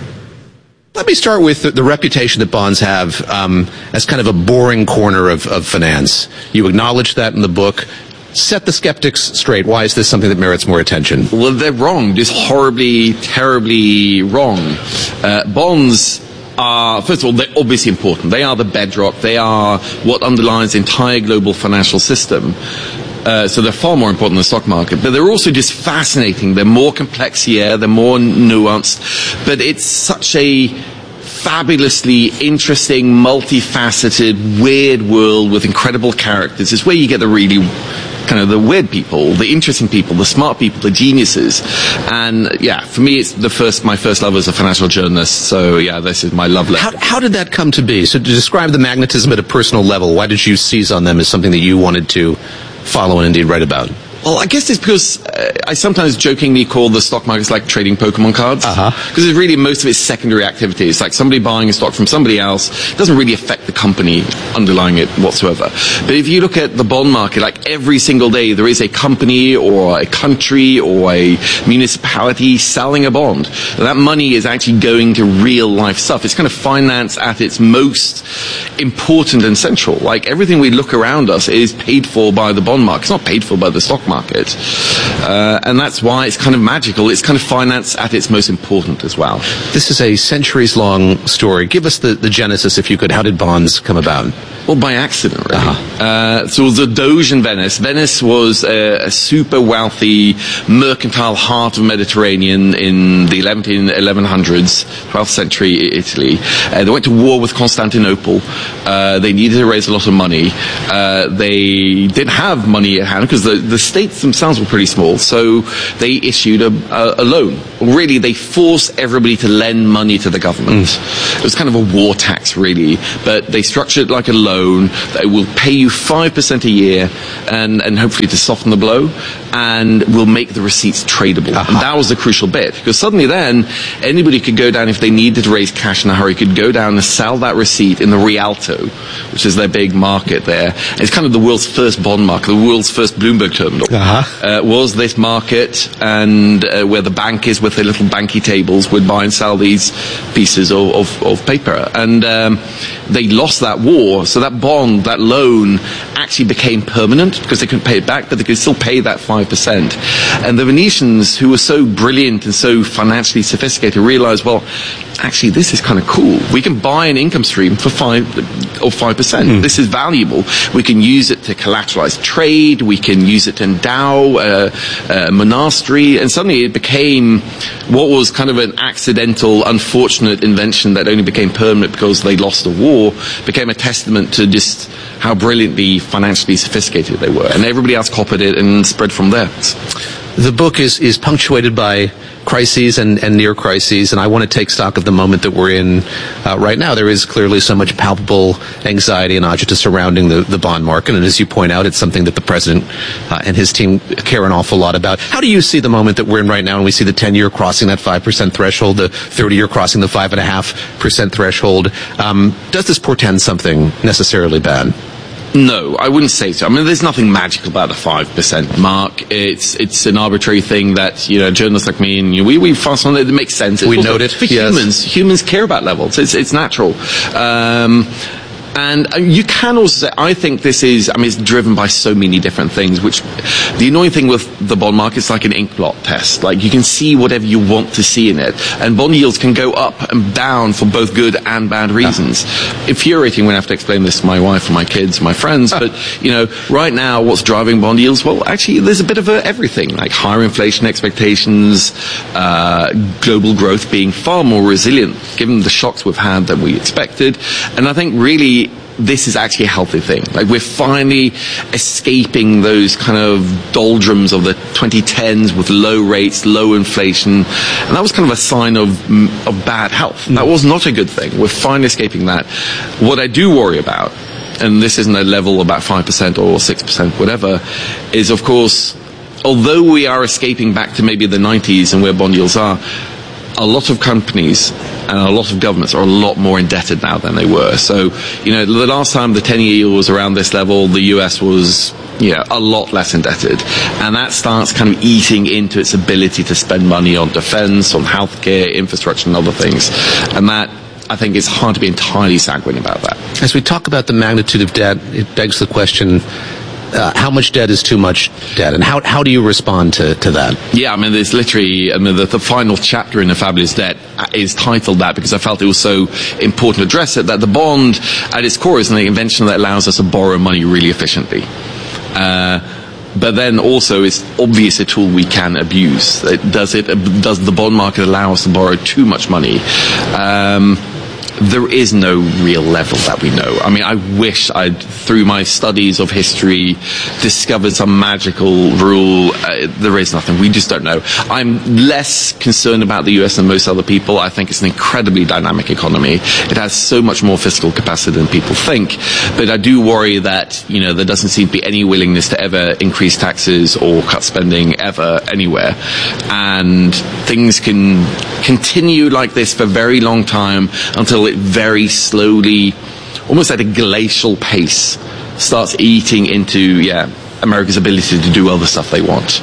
Speaker 27: Let me start with the, the reputation that bonds have um, as kind of a boring corner of, of finance. You acknowledge that in the book. Set the skeptics straight. Why is this something that merits more attention?
Speaker 28: Well, they're wrong. Just horribly, terribly wrong. Uh, bonds are, first of all, they're obviously important. They are the bedrock. They are what underlies the entire global financial system. Uh, so they're far more important than the stock market, but they're also just fascinating. They're more complex here, they're more nuanced, but it's such a fabulously interesting, multifaceted, weird world with incredible characters. It's where you get the really kind of the weird people, the interesting people, the smart people, the geniuses. And yeah, for me, it's the first, my first love as a financial journalist. So yeah, this is my love letter.
Speaker 2: How, how did that come to be? So to describe the magnetism at a personal level, why did you seize on them as something that you wanted to follow and indeed write about?
Speaker 28: Well, I guess it's because uh, I sometimes jokingly call the stock markets like trading Pokemon cards.
Speaker 2: Uh-huh.
Speaker 28: Because it's really most of it's secondary activity. It's like somebody buying a stock from somebody else. It doesn't really affect the company underlying it whatsoever. But if you look at the bond market, like every single day there is a company or a country or a municipality selling a bond. And that money is actually going to real life stuff. It's kind of finance at its most important and central. Like everything we look around us is paid for by the bond market. It's not paid for by the stock market. Uh, and that's why it's kind of magical. It's kind of finance at its most important as well.
Speaker 2: This is a centuries-long story. Give us the, the genesis, if you could. How did bonds come about?
Speaker 28: Well, by accident, really.
Speaker 2: Uh-huh.
Speaker 28: Uh, so the Doge in Venice. Venice was a, a super wealthy, mercantile heart of Mediterranean in the eleven hundreds, twelfth century Italy. Uh, they went to war with Constantinople. Uh, they needed to raise a lot of money. Uh, they didn't have money at hand because the, the states themselves were pretty small. So they issued a, a, a loan. Really, they forced everybody to lend money to the government. Mm. It was kind of a war tax, really. But they structured it like a loan. They will pay you five percent a year and, and hopefully to soften the blow, and will make the receipts tradable. Uh-huh. And that was the crucial bit, because suddenly then anybody could go down, if they needed to raise cash in a hurry, could go down and sell that receipt in the Rialto, which is their big market there. And it's kind of the world's first bond market, the world's first Bloomberg terminal. Uh-huh. Uh, was this market, and uh, where the bank is with their little banky tables would buy and sell these pieces of, of, of paper. And um, they lost that war, so that bond, that loan, actually became permanent because they couldn't pay it back, but they could still pay that five percent. And the Venetians, who were so brilliant and so financially sophisticated, realized, well, actually, this is kind of cool. We can buy an income stream for five or five percent. Mm. This is valuable. We can use it to collateralize trade. We can use it to endow a, a monastery. And suddenly it became what was kind of an accidental, unfortunate invention that only became permanent because they lost a war, became a testament to just how brilliantly financially sophisticated they were. And everybody else copied it and spread from there.
Speaker 2: The book is, is punctuated by crises and, and near crises, and I want to take stock of the moment that we're in uh, right now. There is clearly so much palpable anxiety and agita surrounding the, the bond market, and as you point out, it's something that the president uh, and his team care an awful lot about. How do you see the moment that we're in right now, and we see the ten-year crossing that five percent threshold, the thirty-year crossing the five point five percent threshold? Um, does this portend something necessarily bad?
Speaker 28: No, I wouldn't say so. I mean, there's nothing magical about the five percent mark. It's it's an arbitrary thing that, you know, journalists like me and you, we, we fuss on it. It makes sense. It's
Speaker 2: we note it.
Speaker 28: For
Speaker 2: yes.
Speaker 28: humans, humans care about levels. It's, it's natural. Um, And you can also say, I think this is, I mean, it's driven by so many different things, which the annoying thing with the bond market is like an ink blot test. Like, you can see whatever you want to see in it. And bond yields can go up and down for both good and bad reasons. Uh-huh. Infuriating when I have to explain this to my wife and my kids, my friends. But, you know, right now, what's driving bond yields? Well, actually, there's a bit of a everything, like higher inflation expectations, uh, global growth being far more resilient, given the shocks we've had than we expected. And I think really, this is actually a healthy thing. Like, we're finally escaping those kind of doldrums of the twenty tens with low rates, low inflation. And that was kind of a sign of, of bad health. Mm. That was not a good thing. We're finally escaping that. What I do worry about, and this isn't a level about five percent or six percent, whatever, is, of course, although we are escaping back to maybe the nineties and where bond yields are, a lot of companies and a lot of governments are a lot more indebted now than they were. So, you know, the last time the ten-year yield was around this level, the U S was, you know, a lot less indebted. And that starts kind of eating into its ability to spend money on defense, on healthcare, infrastructure, and other things. And that, I think, it's hard to be entirely sanguine about that.
Speaker 2: As we talk about the magnitude of debt, it begs the question, Uh, how much debt is too much debt, and how how do you respond to, to that?
Speaker 28: Yeah, I mean, there's literally, I mean, the, the final chapter in The Fabulous Debt is titled that because I felt it was so important to address it, that the bond, at its core, is an invention that allows us to borrow money really efficiently. Uh, But then also, it's obvious a tool we can abuse. It, does it? Does the bond market allow us to borrow too much money? Um, there is no real level that we know. I mean, I wish I'd, through my studies of history, discovered some magical rule. Uh, there is nothing. We just don't know. I'm less concerned about the U S than most other people. I think it's an incredibly dynamic economy. It has so much more fiscal capacity than people think. But I do worry that, you know, there doesn't seem to be any willingness to ever increase taxes or cut spending ever anywhere. And things can continue like this for a very long time until it very slowly, almost at a glacial pace, starts eating into, yeah, America's ability to do all the stuff they want.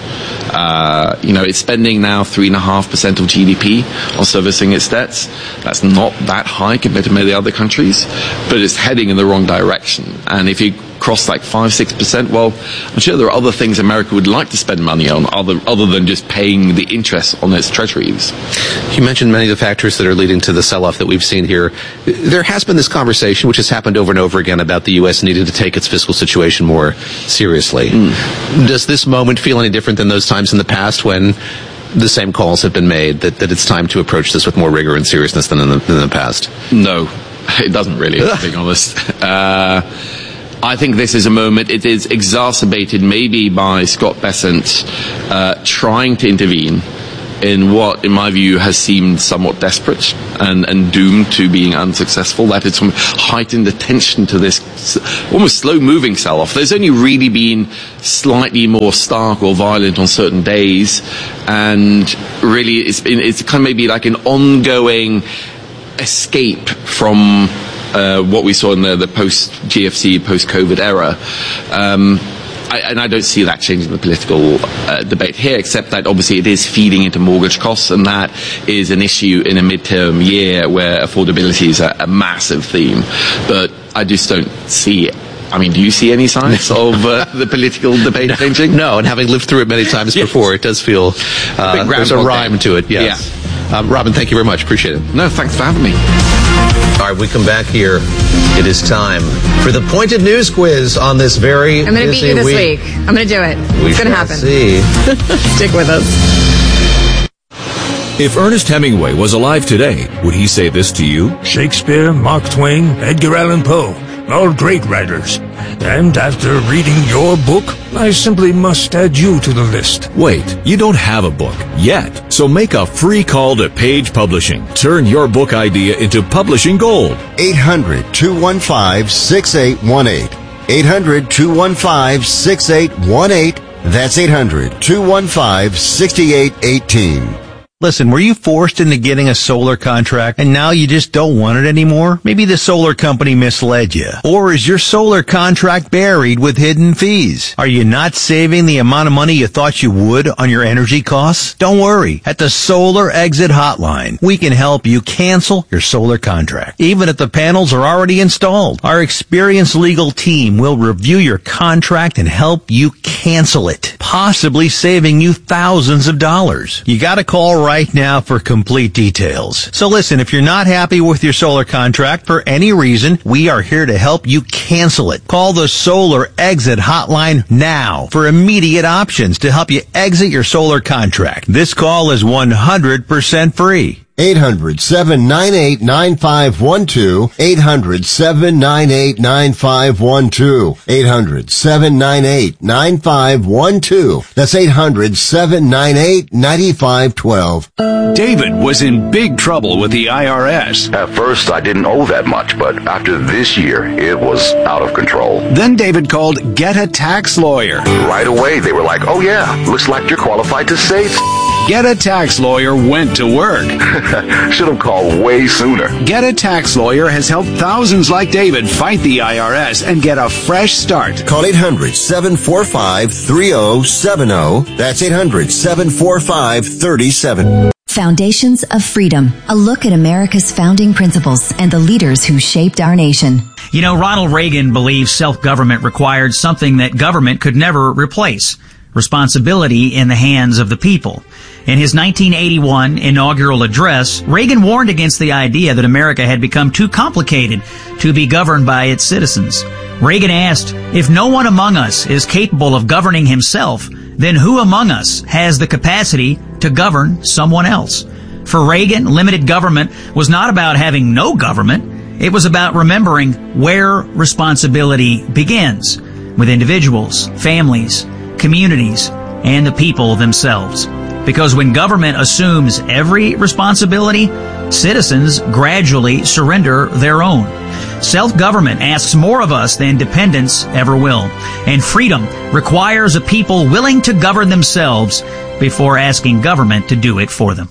Speaker 28: Uh, you know, it's spending now three and a half percent of G D P on servicing its debts. That's not that high compared to many other countries, but it's heading in the wrong direction. And if you cross like five, six percent, well, I'm sure there are other things America would like to spend money on, other other than just paying the interest on its treasuries.
Speaker 2: You mentioned many of the factors that are leading to the sell-off that we've seen here. There has been this conversation, which has happened over and over again, about the U S needing to take its fiscal situation more seriously. Mm. Does this moment feel any different than those times in the past when the same calls have been made that, that it's time to approach this with more rigor and seriousness than in the, than in the past?
Speaker 28: No, it doesn't really, being honest. Uh, I think this is a moment, it is exacerbated maybe by Scott Bessent uh, trying to intervene in what, in my view, has seemed somewhat desperate and, and doomed to being unsuccessful. That it's heightened the tension to this almost slow-moving sell-off. There's only really been slightly more stark or violent on certain days, and really it's been, it's kind of maybe like an ongoing escape from Uh, what we saw in the, the post-G F C, post-COVID era. Um, I, and I don't see that changing the political uh, debate here, except that obviously it is feeding into mortgage costs, and that is an issue in a midterm year where affordability is a, a massive theme. But I just don't see it. I mean, do you see any signs of uh, the political debate changing?
Speaker 2: No, and having lived through it many times yes. before, it does feel uh, there's a rhyme to it. Yes. Yeah. Um, Robin, thank you very much. Appreciate it.
Speaker 28: No, thanks for having me.
Speaker 2: All right, we come back here. It is time for the Pointed News Quiz on this very
Speaker 3: I'm going to beat you this week. week. I'm going to do it.
Speaker 2: We
Speaker 3: it's going to happen.
Speaker 2: See.
Speaker 3: Stick with us.
Speaker 5: If Ernest Hemingway was alive today, would he say this to you?
Speaker 7: Shakespeare, Mark Twain, Edgar Allan Poe, all great writers. And after reading your book, I simply must add you to the list.
Speaker 5: Wait, you don't have a book yet. So make a free call to Page Publishing. Turn your book idea into publishing gold.
Speaker 11: eight hundred, two one five, six eight one eight. eight hundred, two one five, six eight one eight. That's eight hundred, two one five, six eight one eight.
Speaker 8: Listen, were you forced into getting a solar contract and now you just don't want it anymore? Maybe the solar company misled you. Or is your solar contract buried with hidden fees? Are you not saving the amount of money you thought you would on your energy costs? Don't worry. At the Solar Exit Hotline, we can help you cancel your solar contract, even if the panels are already installed. Our experienced legal team will review your contract and help you cancel it, possibly saving you thousands of dollars. You gotta call right right now for complete details. So listen, if you're not happy with your solar contract for any reason, we are here to help you cancel it. Call the Solar Exit Hotline now for immediate options to help you exit your solar contract. This call is one hundred percent free.
Speaker 11: eight hundred, seven nine eight, nine five one two. eight hundred, seven nine eight, nine five one two. eight hundred, seven nine eight, nine five one two. That's eight hundred, seven nine eight, nine five one two.
Speaker 9: David was in big trouble with the I R S.
Speaker 10: At first, I didn't owe that much, but after this year, it was out of control.
Speaker 9: Then David called Get a Tax Lawyer.
Speaker 10: Right away, they were like, oh yeah, looks like you're qualified to save.
Speaker 9: Get a Tax Lawyer went to work.
Speaker 10: Should have called way sooner.
Speaker 9: Get a Tax Lawyer has helped thousands like David fight the I R S and get a fresh start.
Speaker 11: Call eight hundred, seven four five, three oh seven oh. That's eight hundred, seven four five, three oh seven oh.
Speaker 17: Foundations of Freedom, a look at America's founding principles and the leaders who shaped our nation.
Speaker 18: You know, Ronald Reagan believed self-government required something that government could never replace: responsibility in the hands of the people. In his nineteen eighty-one inaugural address, Reagan warned against the idea that America had become too complicated to be governed by its citizens. Reagan asked, if no one among us is capable of governing himself, then who among us has the capacity to govern someone else? For Reagan, limited government was not about having no government. It was about remembering where responsibility begins, with individuals, families, communities, and the people themselves. Because when government assumes every responsibility, citizens gradually surrender their own. Self-government asks more of us than dependence ever will. And freedom requires a people willing to govern themselves before asking government to do it for them.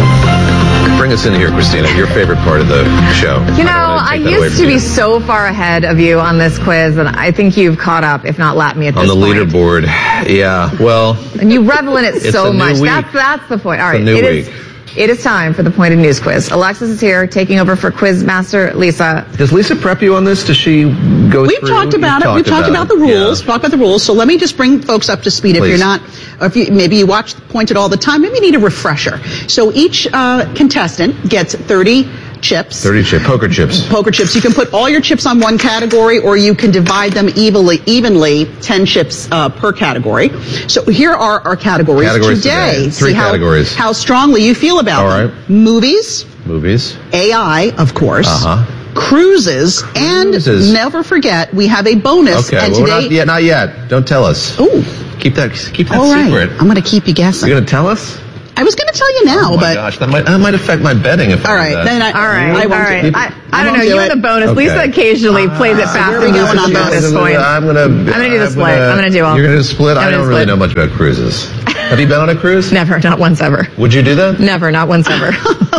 Speaker 2: Bring us in here, Christina, your favorite part of the show.
Speaker 3: You know, I, I used to be so far ahead of you on this quiz, and I think you've caught up, if not lapped me at this
Speaker 2: point. On the
Speaker 3: point.
Speaker 2: leaderboard, yeah, well.
Speaker 3: And you revel in it
Speaker 2: it's
Speaker 3: so
Speaker 2: a new
Speaker 3: much.
Speaker 2: Week.
Speaker 3: That's that's the point. All right,
Speaker 2: it's a new
Speaker 3: it
Speaker 2: week.
Speaker 3: is. It is time for the Pointed News Quiz. Alexis is here, taking over for Quizmaster Lisa.
Speaker 2: Does Lisa prep you on this? Does she go
Speaker 19: We've
Speaker 2: through?
Speaker 19: talked about
Speaker 2: You've
Speaker 19: it. We've talked about, about the rules.
Speaker 2: Yeah.
Speaker 19: Talked about the rules. So let me just bring folks up to speed. Please. If you're not, or if you, maybe you watch Pointed all the time, maybe you need a refresher. So each uh, contestant gets thirty chips.
Speaker 2: thirty chip, poker chips.
Speaker 19: Poker chips. You can put all your chips on one category, or you can divide them evenly, evenly ten chips uh, per category. So here are our categories,
Speaker 2: categories
Speaker 19: today.
Speaker 2: today. Three
Speaker 19: See how,
Speaker 2: categories.
Speaker 19: How strongly you feel about
Speaker 2: all
Speaker 19: them.
Speaker 2: Right.
Speaker 19: Movies.
Speaker 2: Movies.
Speaker 19: A I, of course.
Speaker 2: Uh-huh.
Speaker 19: Cruises,
Speaker 2: Cruises,
Speaker 19: and never forget, we have a bonus.
Speaker 2: Okay,
Speaker 19: and
Speaker 2: well,
Speaker 19: today,
Speaker 2: not yet. Not yet. Don't tell us.
Speaker 19: Ooh,
Speaker 2: keep that. Keep that
Speaker 19: all right.
Speaker 2: secret.
Speaker 19: I'm going to keep you guessing.
Speaker 2: You're going to tell us?
Speaker 19: I was going to tell you now,
Speaker 2: oh my
Speaker 19: but
Speaker 2: gosh, that might that might affect my betting if
Speaker 19: all
Speaker 2: I
Speaker 19: right,
Speaker 2: do that.
Speaker 19: then I,
Speaker 3: all right,
Speaker 19: I won't
Speaker 3: all right.
Speaker 19: Do
Speaker 3: I, I,
Speaker 19: I
Speaker 3: don't know.
Speaker 19: do
Speaker 3: You
Speaker 19: it.
Speaker 3: and the bonus.
Speaker 2: Okay.
Speaker 3: Lisa occasionally uh, plays it fast.
Speaker 19: Where are we going on
Speaker 3: bonus point?
Speaker 2: I'm going to.
Speaker 3: I'm going to do the split. I'm going to do all.
Speaker 2: You're going to split.
Speaker 3: I'm
Speaker 2: I don't
Speaker 3: split.
Speaker 2: really know much about cruises. Have you been on a cruise?
Speaker 3: Never, not once ever.
Speaker 2: Would you do that?
Speaker 3: Never, not once ever.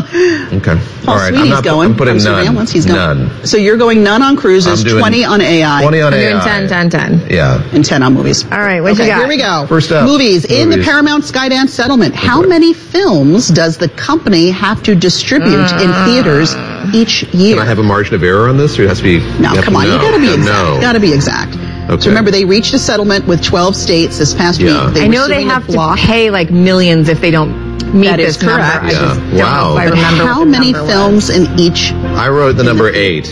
Speaker 2: Okay.
Speaker 19: Paul
Speaker 2: all right.
Speaker 19: Sweeney's
Speaker 2: I'm not,
Speaker 19: going.
Speaker 2: I'm putting
Speaker 19: From
Speaker 2: none.
Speaker 19: Surveillance, he's going.
Speaker 2: None.
Speaker 19: So you're going none on cruises,
Speaker 2: I'm doing
Speaker 19: twenty on A I.
Speaker 2: twenty on
Speaker 3: I'm
Speaker 2: A I.
Speaker 3: doing ten, ten, ten.
Speaker 2: Yeah.
Speaker 19: And ten on movies.
Speaker 3: All right, what
Speaker 19: okay,
Speaker 3: you got?
Speaker 19: Here we go.
Speaker 2: First up.
Speaker 19: Movies. In
Speaker 2: Movies.
Speaker 19: the Paramount Skydance settlement, how many films does the company have to distribute
Speaker 3: uh,
Speaker 19: in theaters each year?
Speaker 2: Can I have a margin of error on this, or it has to be?
Speaker 19: No, come on.
Speaker 2: You
Speaker 19: You got to be
Speaker 2: no.
Speaker 19: exact. You got to be exact.
Speaker 2: Okay.
Speaker 19: So remember, they reached a settlement with twelve states this past
Speaker 2: Yeah.
Speaker 19: week. They
Speaker 3: I
Speaker 19: were
Speaker 3: know they
Speaker 19: suing a
Speaker 3: have
Speaker 19: block.
Speaker 3: to pay like millions if they don't meet
Speaker 19: That
Speaker 3: this
Speaker 19: is correct.
Speaker 3: number. I
Speaker 2: Yeah.
Speaker 3: just don't
Speaker 2: Wow.
Speaker 3: know if I
Speaker 19: But
Speaker 3: remember
Speaker 19: how
Speaker 3: what the
Speaker 19: many
Speaker 3: number
Speaker 19: films
Speaker 3: was.
Speaker 19: in each?
Speaker 2: I wrote the number eight.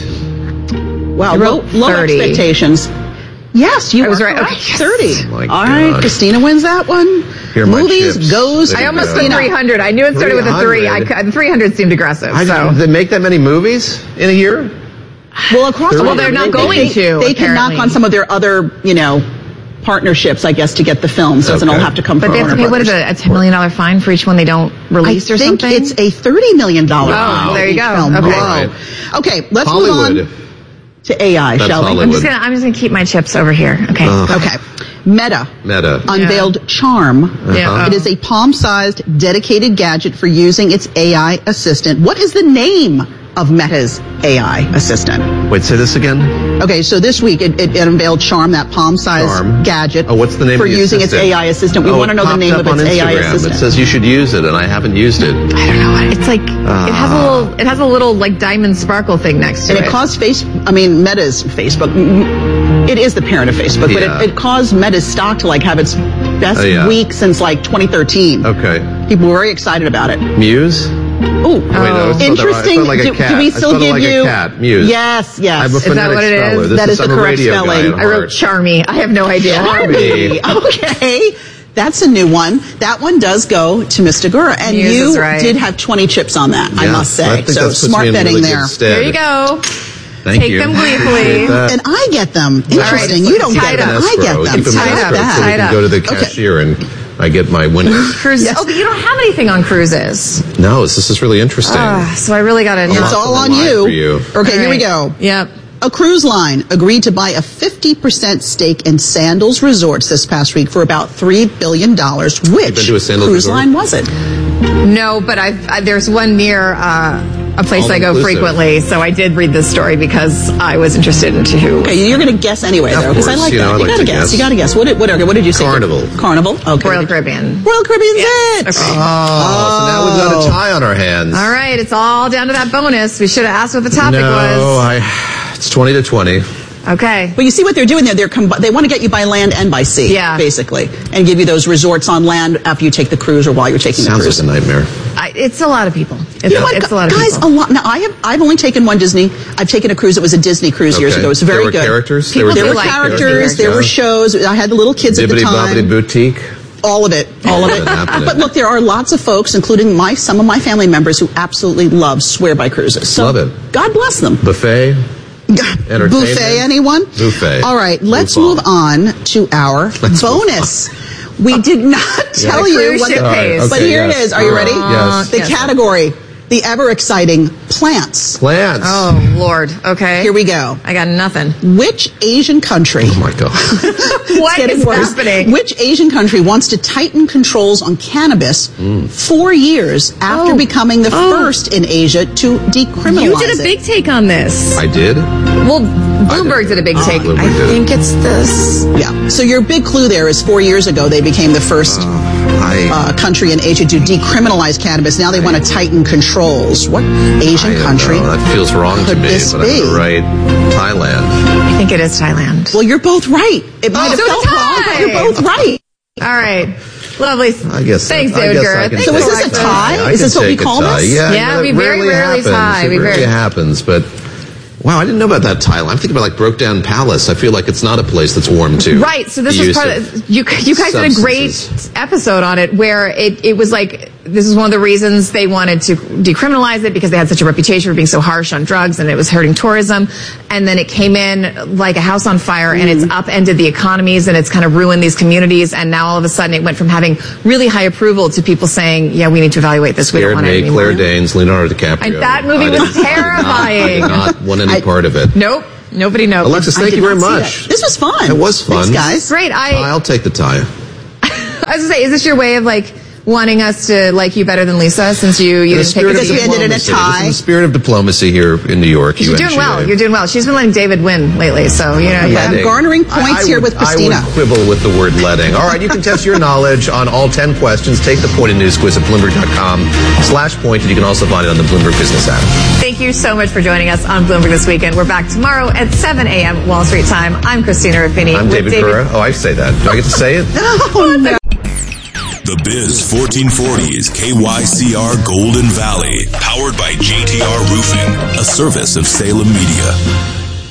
Speaker 19: Wow,
Speaker 3: I
Speaker 19: low,
Speaker 3: wrote
Speaker 19: low
Speaker 3: thirty.
Speaker 19: expectations. Yes, you
Speaker 3: I was
Speaker 19: were
Speaker 3: right.
Speaker 19: correct.
Speaker 3: Okay, yes.
Speaker 19: thirty.
Speaker 2: Oh my
Speaker 19: All right,
Speaker 2: God.
Speaker 19: Christina wins that one.
Speaker 2: Here are my
Speaker 19: Movies
Speaker 2: chips.
Speaker 19: goes.
Speaker 2: There
Speaker 3: I
Speaker 2: you
Speaker 3: almost
Speaker 2: go.
Speaker 3: put three hundred. I knew it started with a three. I,
Speaker 2: three hundred.
Speaker 3: could- three hundred seemed aggressive.
Speaker 2: I,
Speaker 3: so.
Speaker 2: They make that many movies in a year?
Speaker 19: Well, across the
Speaker 3: Well, they're not
Speaker 19: they-
Speaker 3: going
Speaker 19: they,
Speaker 3: to,
Speaker 19: They can knock
Speaker 3: apparently.
Speaker 19: on some of their other, you know, partnerships, I guess, to get the films. Doesn't
Speaker 2: Okay.
Speaker 19: all have to come
Speaker 3: But
Speaker 19: from
Speaker 3: they have to
Speaker 19: Warner
Speaker 3: pay, what is
Speaker 19: Brothers.
Speaker 3: it, a ten million dollars fine for each one they don't release
Speaker 19: I
Speaker 3: or
Speaker 19: think
Speaker 3: something?
Speaker 19: it's a thirty million dollars
Speaker 3: Oh,
Speaker 19: fine.
Speaker 3: there you
Speaker 19: each
Speaker 3: go.
Speaker 19: Film.
Speaker 3: Okay.
Speaker 19: Whoa.
Speaker 2: Right.
Speaker 19: Okay, let's
Speaker 2: Hollywood.
Speaker 19: move on to A I,
Speaker 2: That's
Speaker 19: shall we?
Speaker 3: I'm
Speaker 2: Hollywood.
Speaker 3: just gonna, I'm just gonna keep my chips over here. Okay.
Speaker 2: Ugh.
Speaker 19: Okay. Meta.
Speaker 2: Meta.
Speaker 19: Unveiled Charm.
Speaker 3: Yeah.
Speaker 19: It is a palm-sized, dedicated gadget for using its A I assistant. What is the name of Meta's A I assistant?
Speaker 2: Wait, say this again?
Speaker 19: Okay, so this week it, it, it unveiled Charm, that palm-sized
Speaker 2: Charm.
Speaker 19: gadget.
Speaker 2: Oh, what's the name
Speaker 19: for
Speaker 2: of the
Speaker 19: using
Speaker 2: assistant?
Speaker 19: its A I assistant? We
Speaker 2: Oh,
Speaker 19: want to
Speaker 2: it
Speaker 19: know the
Speaker 2: popped
Speaker 19: name
Speaker 2: up
Speaker 19: of its
Speaker 2: on
Speaker 19: A I
Speaker 2: Instagram.
Speaker 19: assistant.
Speaker 2: It says you should use it, and I haven't used it.
Speaker 3: I don't know what it's like.
Speaker 2: Uh,
Speaker 3: it has a little, it has a little like diamond sparkle thing next to
Speaker 19: And
Speaker 3: it.
Speaker 19: it caused face, I mean, Meta's Facebook. mm, It is the parent of Facebook,
Speaker 2: Yeah.
Speaker 19: but it, it caused Meta's stock to like have its best
Speaker 2: Oh, yeah.
Speaker 19: week since like twenty thirteen.
Speaker 2: Okay.
Speaker 19: People were very excited about it.
Speaker 2: Muse?
Speaker 19: Oh,
Speaker 2: Wait, no, it's
Speaker 19: interesting.
Speaker 2: Like a
Speaker 19: do,
Speaker 2: cat.
Speaker 19: do we
Speaker 2: I
Speaker 19: still
Speaker 2: spelled it
Speaker 19: give
Speaker 2: like
Speaker 19: you?
Speaker 2: A cat. Muse.
Speaker 19: Yes, yes.
Speaker 2: I'm a
Speaker 3: Is that
Speaker 2: phonetic
Speaker 3: what it is?
Speaker 2: speller. This
Speaker 19: That is
Speaker 2: I'm
Speaker 19: the
Speaker 2: a
Speaker 19: correct
Speaker 2: radio guy
Speaker 19: spelling.
Speaker 2: at
Speaker 3: I wrote
Speaker 2: heart.
Speaker 3: Charmy. I have no idea.
Speaker 2: Charmy.
Speaker 19: Okay, that's a new one. That one does go to Miss Degura, and
Speaker 3: Muse
Speaker 19: you
Speaker 3: is right.
Speaker 19: did have twenty chips on that. I
Speaker 2: Yeah,
Speaker 19: must
Speaker 2: I
Speaker 19: say.
Speaker 2: think
Speaker 19: So
Speaker 2: that puts me
Speaker 19: smart
Speaker 2: in
Speaker 19: betting
Speaker 2: really
Speaker 19: there.
Speaker 2: good stead.
Speaker 3: There you go.
Speaker 2: Thank
Speaker 3: Take
Speaker 2: you.
Speaker 3: them gleefully.
Speaker 2: Appreciate that.
Speaker 19: And I get them.
Speaker 3: right,
Speaker 19: Interesting.
Speaker 3: it's
Speaker 19: you don't
Speaker 3: tied
Speaker 19: get them.
Speaker 3: up.
Speaker 19: I get
Speaker 2: Escrow.
Speaker 19: them.
Speaker 2: Keep them
Speaker 3: Tied
Speaker 2: in
Speaker 3: up,
Speaker 2: escrow so we
Speaker 3: tied
Speaker 2: can
Speaker 3: up.
Speaker 2: go to the
Speaker 19: Okay.
Speaker 2: cashier and I get my windows.
Speaker 3: Cruises. Oh, but you don't have anything on cruises.
Speaker 2: No, this, this is really interesting.
Speaker 3: Ah, so I really gotta.
Speaker 19: It's
Speaker 2: Lots
Speaker 19: all
Speaker 2: on
Speaker 19: on
Speaker 2: the line
Speaker 19: you.
Speaker 2: for you.
Speaker 19: Okay,
Speaker 3: All
Speaker 19: here we
Speaker 3: right.
Speaker 19: go.
Speaker 3: Yep.
Speaker 19: A cruise line agreed to buy a fifty percent stake in Sandals Resorts this past week for about three billion dollars. Which
Speaker 2: been to a Sandals
Speaker 19: cruise
Speaker 2: resort?
Speaker 19: line was it?
Speaker 3: No, but I've, I, there's one near uh, a place
Speaker 2: All
Speaker 3: I go
Speaker 2: inclusive.
Speaker 3: frequently, so I did read this story because I was interested into who.
Speaker 19: Okay, you're going to guess anyway,
Speaker 2: Of
Speaker 19: though, because I
Speaker 2: course,
Speaker 19: like
Speaker 2: you know,
Speaker 19: that.
Speaker 2: I
Speaker 19: you
Speaker 2: like
Speaker 19: got to
Speaker 2: to
Speaker 19: guess.
Speaker 2: guess.
Speaker 19: You got to guess. What did, what, okay, what did you say?
Speaker 2: Carnival.
Speaker 19: Carnival. Okay.
Speaker 3: Royal Caribbean.
Speaker 19: Royal Caribbean's
Speaker 3: Yeah.
Speaker 19: it.
Speaker 3: Okay.
Speaker 2: Oh, so now we've got a tie on our hands.
Speaker 3: All right, it's all down to that bonus. We should have asked what the topic
Speaker 2: no,
Speaker 3: was.
Speaker 2: I, it's twenty to twenty.
Speaker 3: Okay.
Speaker 19: But you see what they're doing there? They're combi- they want to get you by land and by sea,
Speaker 3: Yeah.
Speaker 19: basically, and give you those resorts on land after you take the cruise or while you're taking
Speaker 2: Sounds
Speaker 19: the cruise.
Speaker 2: like a nightmare.
Speaker 3: I, it's a lot of people. It's,
Speaker 19: You know
Speaker 3: a,
Speaker 19: what,
Speaker 3: it's a lot of
Speaker 19: guys?
Speaker 3: people.
Speaker 19: A lot. Now, I have. I've only taken one Disney. I've taken a cruise. It was a Disney cruise years
Speaker 2: Okay.
Speaker 19: ago. It was very
Speaker 2: There were
Speaker 19: good.
Speaker 2: characters?
Speaker 3: People
Speaker 2: There
Speaker 19: There
Speaker 3: do
Speaker 19: were
Speaker 3: like
Speaker 19: characters.
Speaker 3: characters.
Speaker 19: There were
Speaker 2: Yeah.
Speaker 19: shows. I had the little kids at the
Speaker 2: Bibbidi
Speaker 19: time.
Speaker 2: Bobbidi Boutique.
Speaker 19: All of it. All of it. But look, there are lots of folks, including my some of my family members, who absolutely love swear-by cruises. So
Speaker 2: love it.
Speaker 19: God bless them.
Speaker 2: Buffet?
Speaker 19: Buffet, anyone?
Speaker 2: Buffet.
Speaker 19: All right, let's
Speaker 2: Buffon.
Speaker 19: move on to our
Speaker 2: Let's
Speaker 19: bonus. We did not tell
Speaker 3: Yeah,
Speaker 19: you what
Speaker 3: cruise ship
Speaker 19: the,
Speaker 3: pays.
Speaker 2: Okay,
Speaker 19: but here
Speaker 2: yes.
Speaker 19: it is. Are you
Speaker 2: All
Speaker 19: ready?
Speaker 2: right. Yes.
Speaker 19: The
Speaker 3: Yes.
Speaker 19: category, the ever exciting plants.
Speaker 2: Plants.
Speaker 3: Oh, Lord. Okay.
Speaker 19: Here we go.
Speaker 3: I got nothing.
Speaker 19: Which Asian country?
Speaker 2: Oh, my God.
Speaker 3: What
Speaker 19: getting
Speaker 3: is
Speaker 19: worse.
Speaker 3: happening?
Speaker 19: Which Asian country wants to tighten controls on cannabis four years after
Speaker 3: Oh.
Speaker 19: becoming the
Speaker 3: Oh.
Speaker 19: first in Asia to decriminalize
Speaker 3: You did a
Speaker 19: it?
Speaker 3: big take on this.
Speaker 2: I did?
Speaker 3: Well, Bloomberg did a big take.
Speaker 2: Bloomberg
Speaker 3: I
Speaker 2: did.
Speaker 3: think it's this.
Speaker 19: Yeah. So your big clue there is four years ago they became the first
Speaker 2: I,
Speaker 19: uh, country in Asia to decriminalize cannabis. Now they want to tighten controls. What Asian
Speaker 2: I don't
Speaker 19: country?
Speaker 2: know. That feels wrong to
Speaker 19: could
Speaker 2: me,
Speaker 19: this
Speaker 2: but I'm
Speaker 19: be?
Speaker 2: going to write Thailand.
Speaker 3: I think it is Thailand.
Speaker 19: Well, you're both right. It might
Speaker 3: Oh,
Speaker 19: have
Speaker 3: so
Speaker 19: felt
Speaker 3: it's
Speaker 19: wrong, but
Speaker 3: tied.
Speaker 19: you're both right.
Speaker 3: All right. Lovely.
Speaker 2: I guess.
Speaker 3: Thanks,
Speaker 2: I
Speaker 3: David
Speaker 2: guess
Speaker 3: Gura.
Speaker 2: I can
Speaker 3: Thanks
Speaker 19: So
Speaker 2: take
Speaker 19: is this a
Speaker 2: it.
Speaker 19: tie?
Speaker 2: I
Speaker 19: Is
Speaker 2: can
Speaker 19: this what we
Speaker 2: take a
Speaker 19: call
Speaker 2: tie.
Speaker 19: this?
Speaker 2: Yeah,
Speaker 3: Yeah,
Speaker 2: you know,
Speaker 3: we
Speaker 2: it
Speaker 3: very rarely
Speaker 2: happens.
Speaker 3: tie.
Speaker 2: It
Speaker 3: We
Speaker 2: rarely
Speaker 3: very-
Speaker 2: happens, but wow, I didn't know about that Thailand. I'm thinking about like Brokedown Palace. I feel like it's not a place that's warm to.
Speaker 3: Right. So this
Speaker 2: the
Speaker 3: is
Speaker 2: use
Speaker 3: part
Speaker 2: of
Speaker 3: of, you. You guys did a great
Speaker 2: substances.
Speaker 3: episode on it where it, it was like this is one of the reasons they wanted to decriminalize it because they had such a reputation for being so harsh on drugs and it was hurting tourism. And then it came in like a house on fire and it's upended the economies and it's kind of ruined these communities. And now all of a sudden it went from having really high approval to people saying, yeah, we need to evaluate this. We don't
Speaker 2: Scared
Speaker 3: want it
Speaker 2: me,
Speaker 3: anymore.
Speaker 2: Claire Danes, Leonardo DiCaprio.
Speaker 3: And that movie
Speaker 2: I
Speaker 3: was
Speaker 2: did-
Speaker 3: terrifying.
Speaker 2: I did not, I did not want any
Speaker 3: I-
Speaker 2: part of it.
Speaker 3: Nope. Nobody knows.
Speaker 2: Alexis,
Speaker 19: I
Speaker 2: thank
Speaker 19: did
Speaker 2: you very
Speaker 19: not see
Speaker 2: much.
Speaker 19: that. This was fun.
Speaker 2: It was fun.
Speaker 19: Thanks, guys.
Speaker 3: Great. I,
Speaker 2: I'll take the tie.
Speaker 3: I was gonna say, is this your way of like wanting us to like you better than Lisa since you you
Speaker 2: In the
Speaker 3: didn't take
Speaker 2: spirit
Speaker 3: the
Speaker 2: of
Speaker 19: Because you ended in a
Speaker 2: diplomacy.
Speaker 19: tie.
Speaker 2: This is in the spirit of diplomacy here in New York.
Speaker 3: You're doing
Speaker 2: U N G A.
Speaker 3: well. You're doing well. She's been letting David win lately, so you know.
Speaker 19: Yeah,
Speaker 3: you
Speaker 19: I'm
Speaker 3: gotta-
Speaker 19: garnering points
Speaker 2: I- I
Speaker 19: here
Speaker 2: would-
Speaker 19: with Christina.
Speaker 2: I would quibble with the word letting. All right, you can test your knowledge on all ten questions. Take the Point in News quiz at Bloomberg.com slash point, and you can also find it on the Bloomberg Business app.
Speaker 3: Thank you so much for joining us on Bloomberg This Weekend. We're back tomorrow at seven a.m. Wall Street time. I'm Christina Ruffini.
Speaker 2: I'm
Speaker 3: with
Speaker 2: David Gura. Oh, I say that. Do I get to say it?
Speaker 19: Oh, no.
Speaker 12: The Biz fourteen forty is K Y C R Golden Valley, powered by J T R Roofing, a service of Salem Media.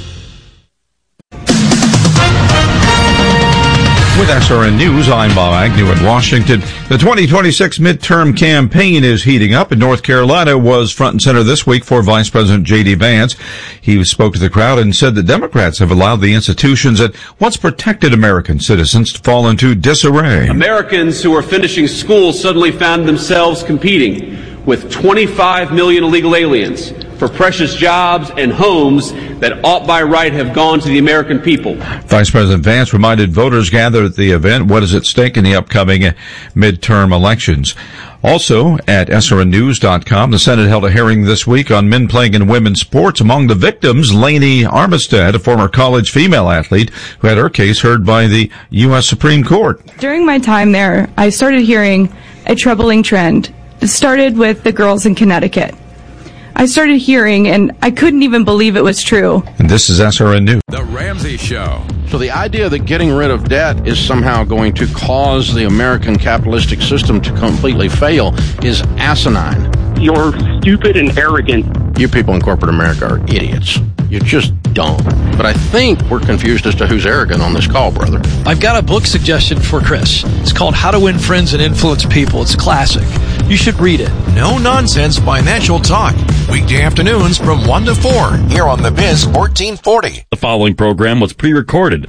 Speaker 13: With S R N News, I'm Bob Agnew in Washington. The twenty twenty-six midterm campaign is heating up, and North Carolina was front and center this week for Vice President J D. Vance. He spoke to the crowd and said that Democrats have allowed the institutions that once protected American citizens to fall into disarray.
Speaker 14: Americans who are finishing school suddenly found themselves competing with twenty-five million illegal aliens for precious jobs and homes that ought by right have gone to the American people.
Speaker 13: Vice President Vance reminded voters gathered at the event what is at stake in the upcoming midterm elections. Also, at S R N news dot com, the Senate held a hearing this week on men playing in women's sports. Among the victims, Lainey Armistead, a former college female athlete who had her case heard by the U S Supreme Court.
Speaker 15: During my time there, I started hearing a troubling trend. It started with the girls in Connecticut. I started hearing, and I couldn't even believe it was true.
Speaker 13: And this is S R N News.
Speaker 16: The Ramsey Show. So the idea that getting rid of debt is somehow going to cause the American capitalistic system to completely fail is asinine.
Speaker 20: You're stupid and arrogant.
Speaker 16: You people in corporate America are idiots. You're just dumb. But I think we're confused as to who's arrogant on this call, brother.
Speaker 21: I've got a book suggestion for Chris. It's called How to Win Friends and Influence People. It's a classic. You should read it.
Speaker 22: No nonsense financial talk. Weekday afternoons from one to four here on the Biz fourteen forty.
Speaker 29: The following program was pre-recorded.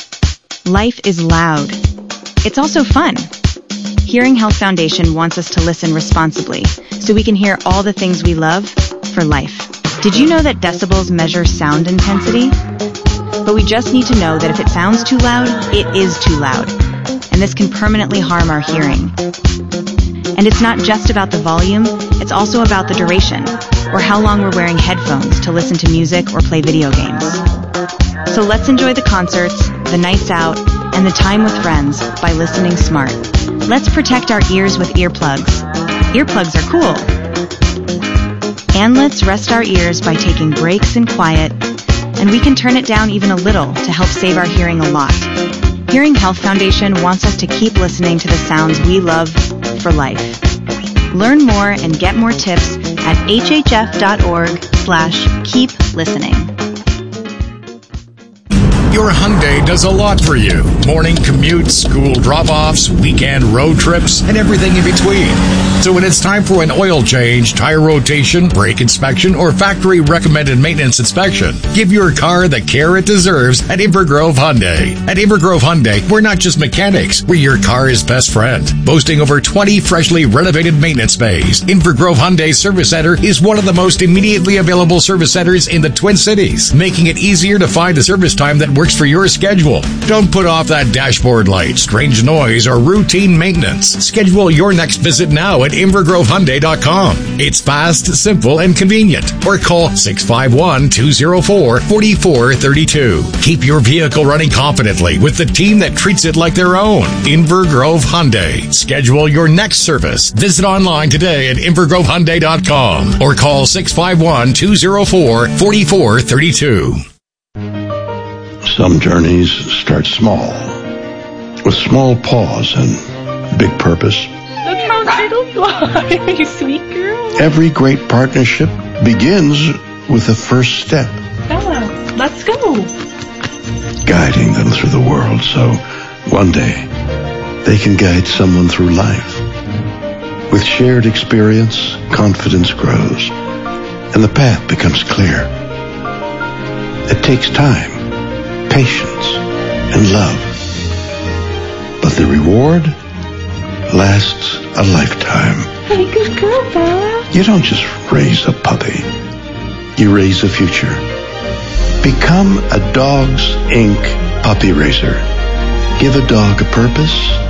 Speaker 30: Life is loud. It's also fun. Hearing Health Foundation wants us to listen responsibly so we can hear all the things we love for life. Did you know that decibels measure sound intensity? But we just need to know that if it sounds too loud, it is too loud. And this can permanently harm our hearing. And it's not just about the volume, it's also about the duration, or how long we're wearing headphones to listen to music or play video games. So let's enjoy the concerts, the nights out, and the time with friends by listening smart. Let's protect our ears with earplugs. Earplugs are cool. And let's rest our ears by taking breaks in quiet, and we can turn it down even a little to help save our hearing a lot. Hearing Health Foundation wants us to keep listening to the sounds we love for life. Learn more and get more tips at hhf.org slash keep listening.
Speaker 1: Your Hyundai does a lot for you. Morning commutes, school drop-offs, weekend road trips, and everything in between. So when it's time for an oil change, tire rotation, brake inspection, or factory-recommended maintenance inspection, give your car the care it deserves at Invergrove Hyundai. At Invergrove Hyundai, we're not just mechanics, we're your car's best friend. Boasting over twenty freshly renovated maintenance bays, Invergrove Hyundai Service Center is one of the most immediately available service centers in the Twin Cities, making it easier to find a service time that works for your schedule. Don't put off that dashboard light, strange noise, or routine maintenance. Schedule your next visit now at invergrove hyundai dot com. It's fast, simple, and convenient. Or call six five one, two zero four, four four three two. Keep your vehicle running confidently with the team that treats it like their own. Invergrove Hyundai. Schedule your next service. Visit online today at invergrove hyundai dot com or call six five one, two zero four, four four three two.
Speaker 4: Some journeys start small, with small pause and big purpose.
Speaker 6: Look how turtles fly, you sweet girl.
Speaker 4: Every great partnership begins with the first step.
Speaker 6: Bella, let's go.
Speaker 4: Guiding them through the world so one day they can guide someone through life. With shared experience, confidence grows, and the path becomes clear. It takes time, patience, and love. But the reward lasts a lifetime.
Speaker 6: Hey, good girl, Bella.
Speaker 4: You don't just raise a puppy. You raise a future. Become a Dogs Incorporated puppy raiser. Give a dog a purpose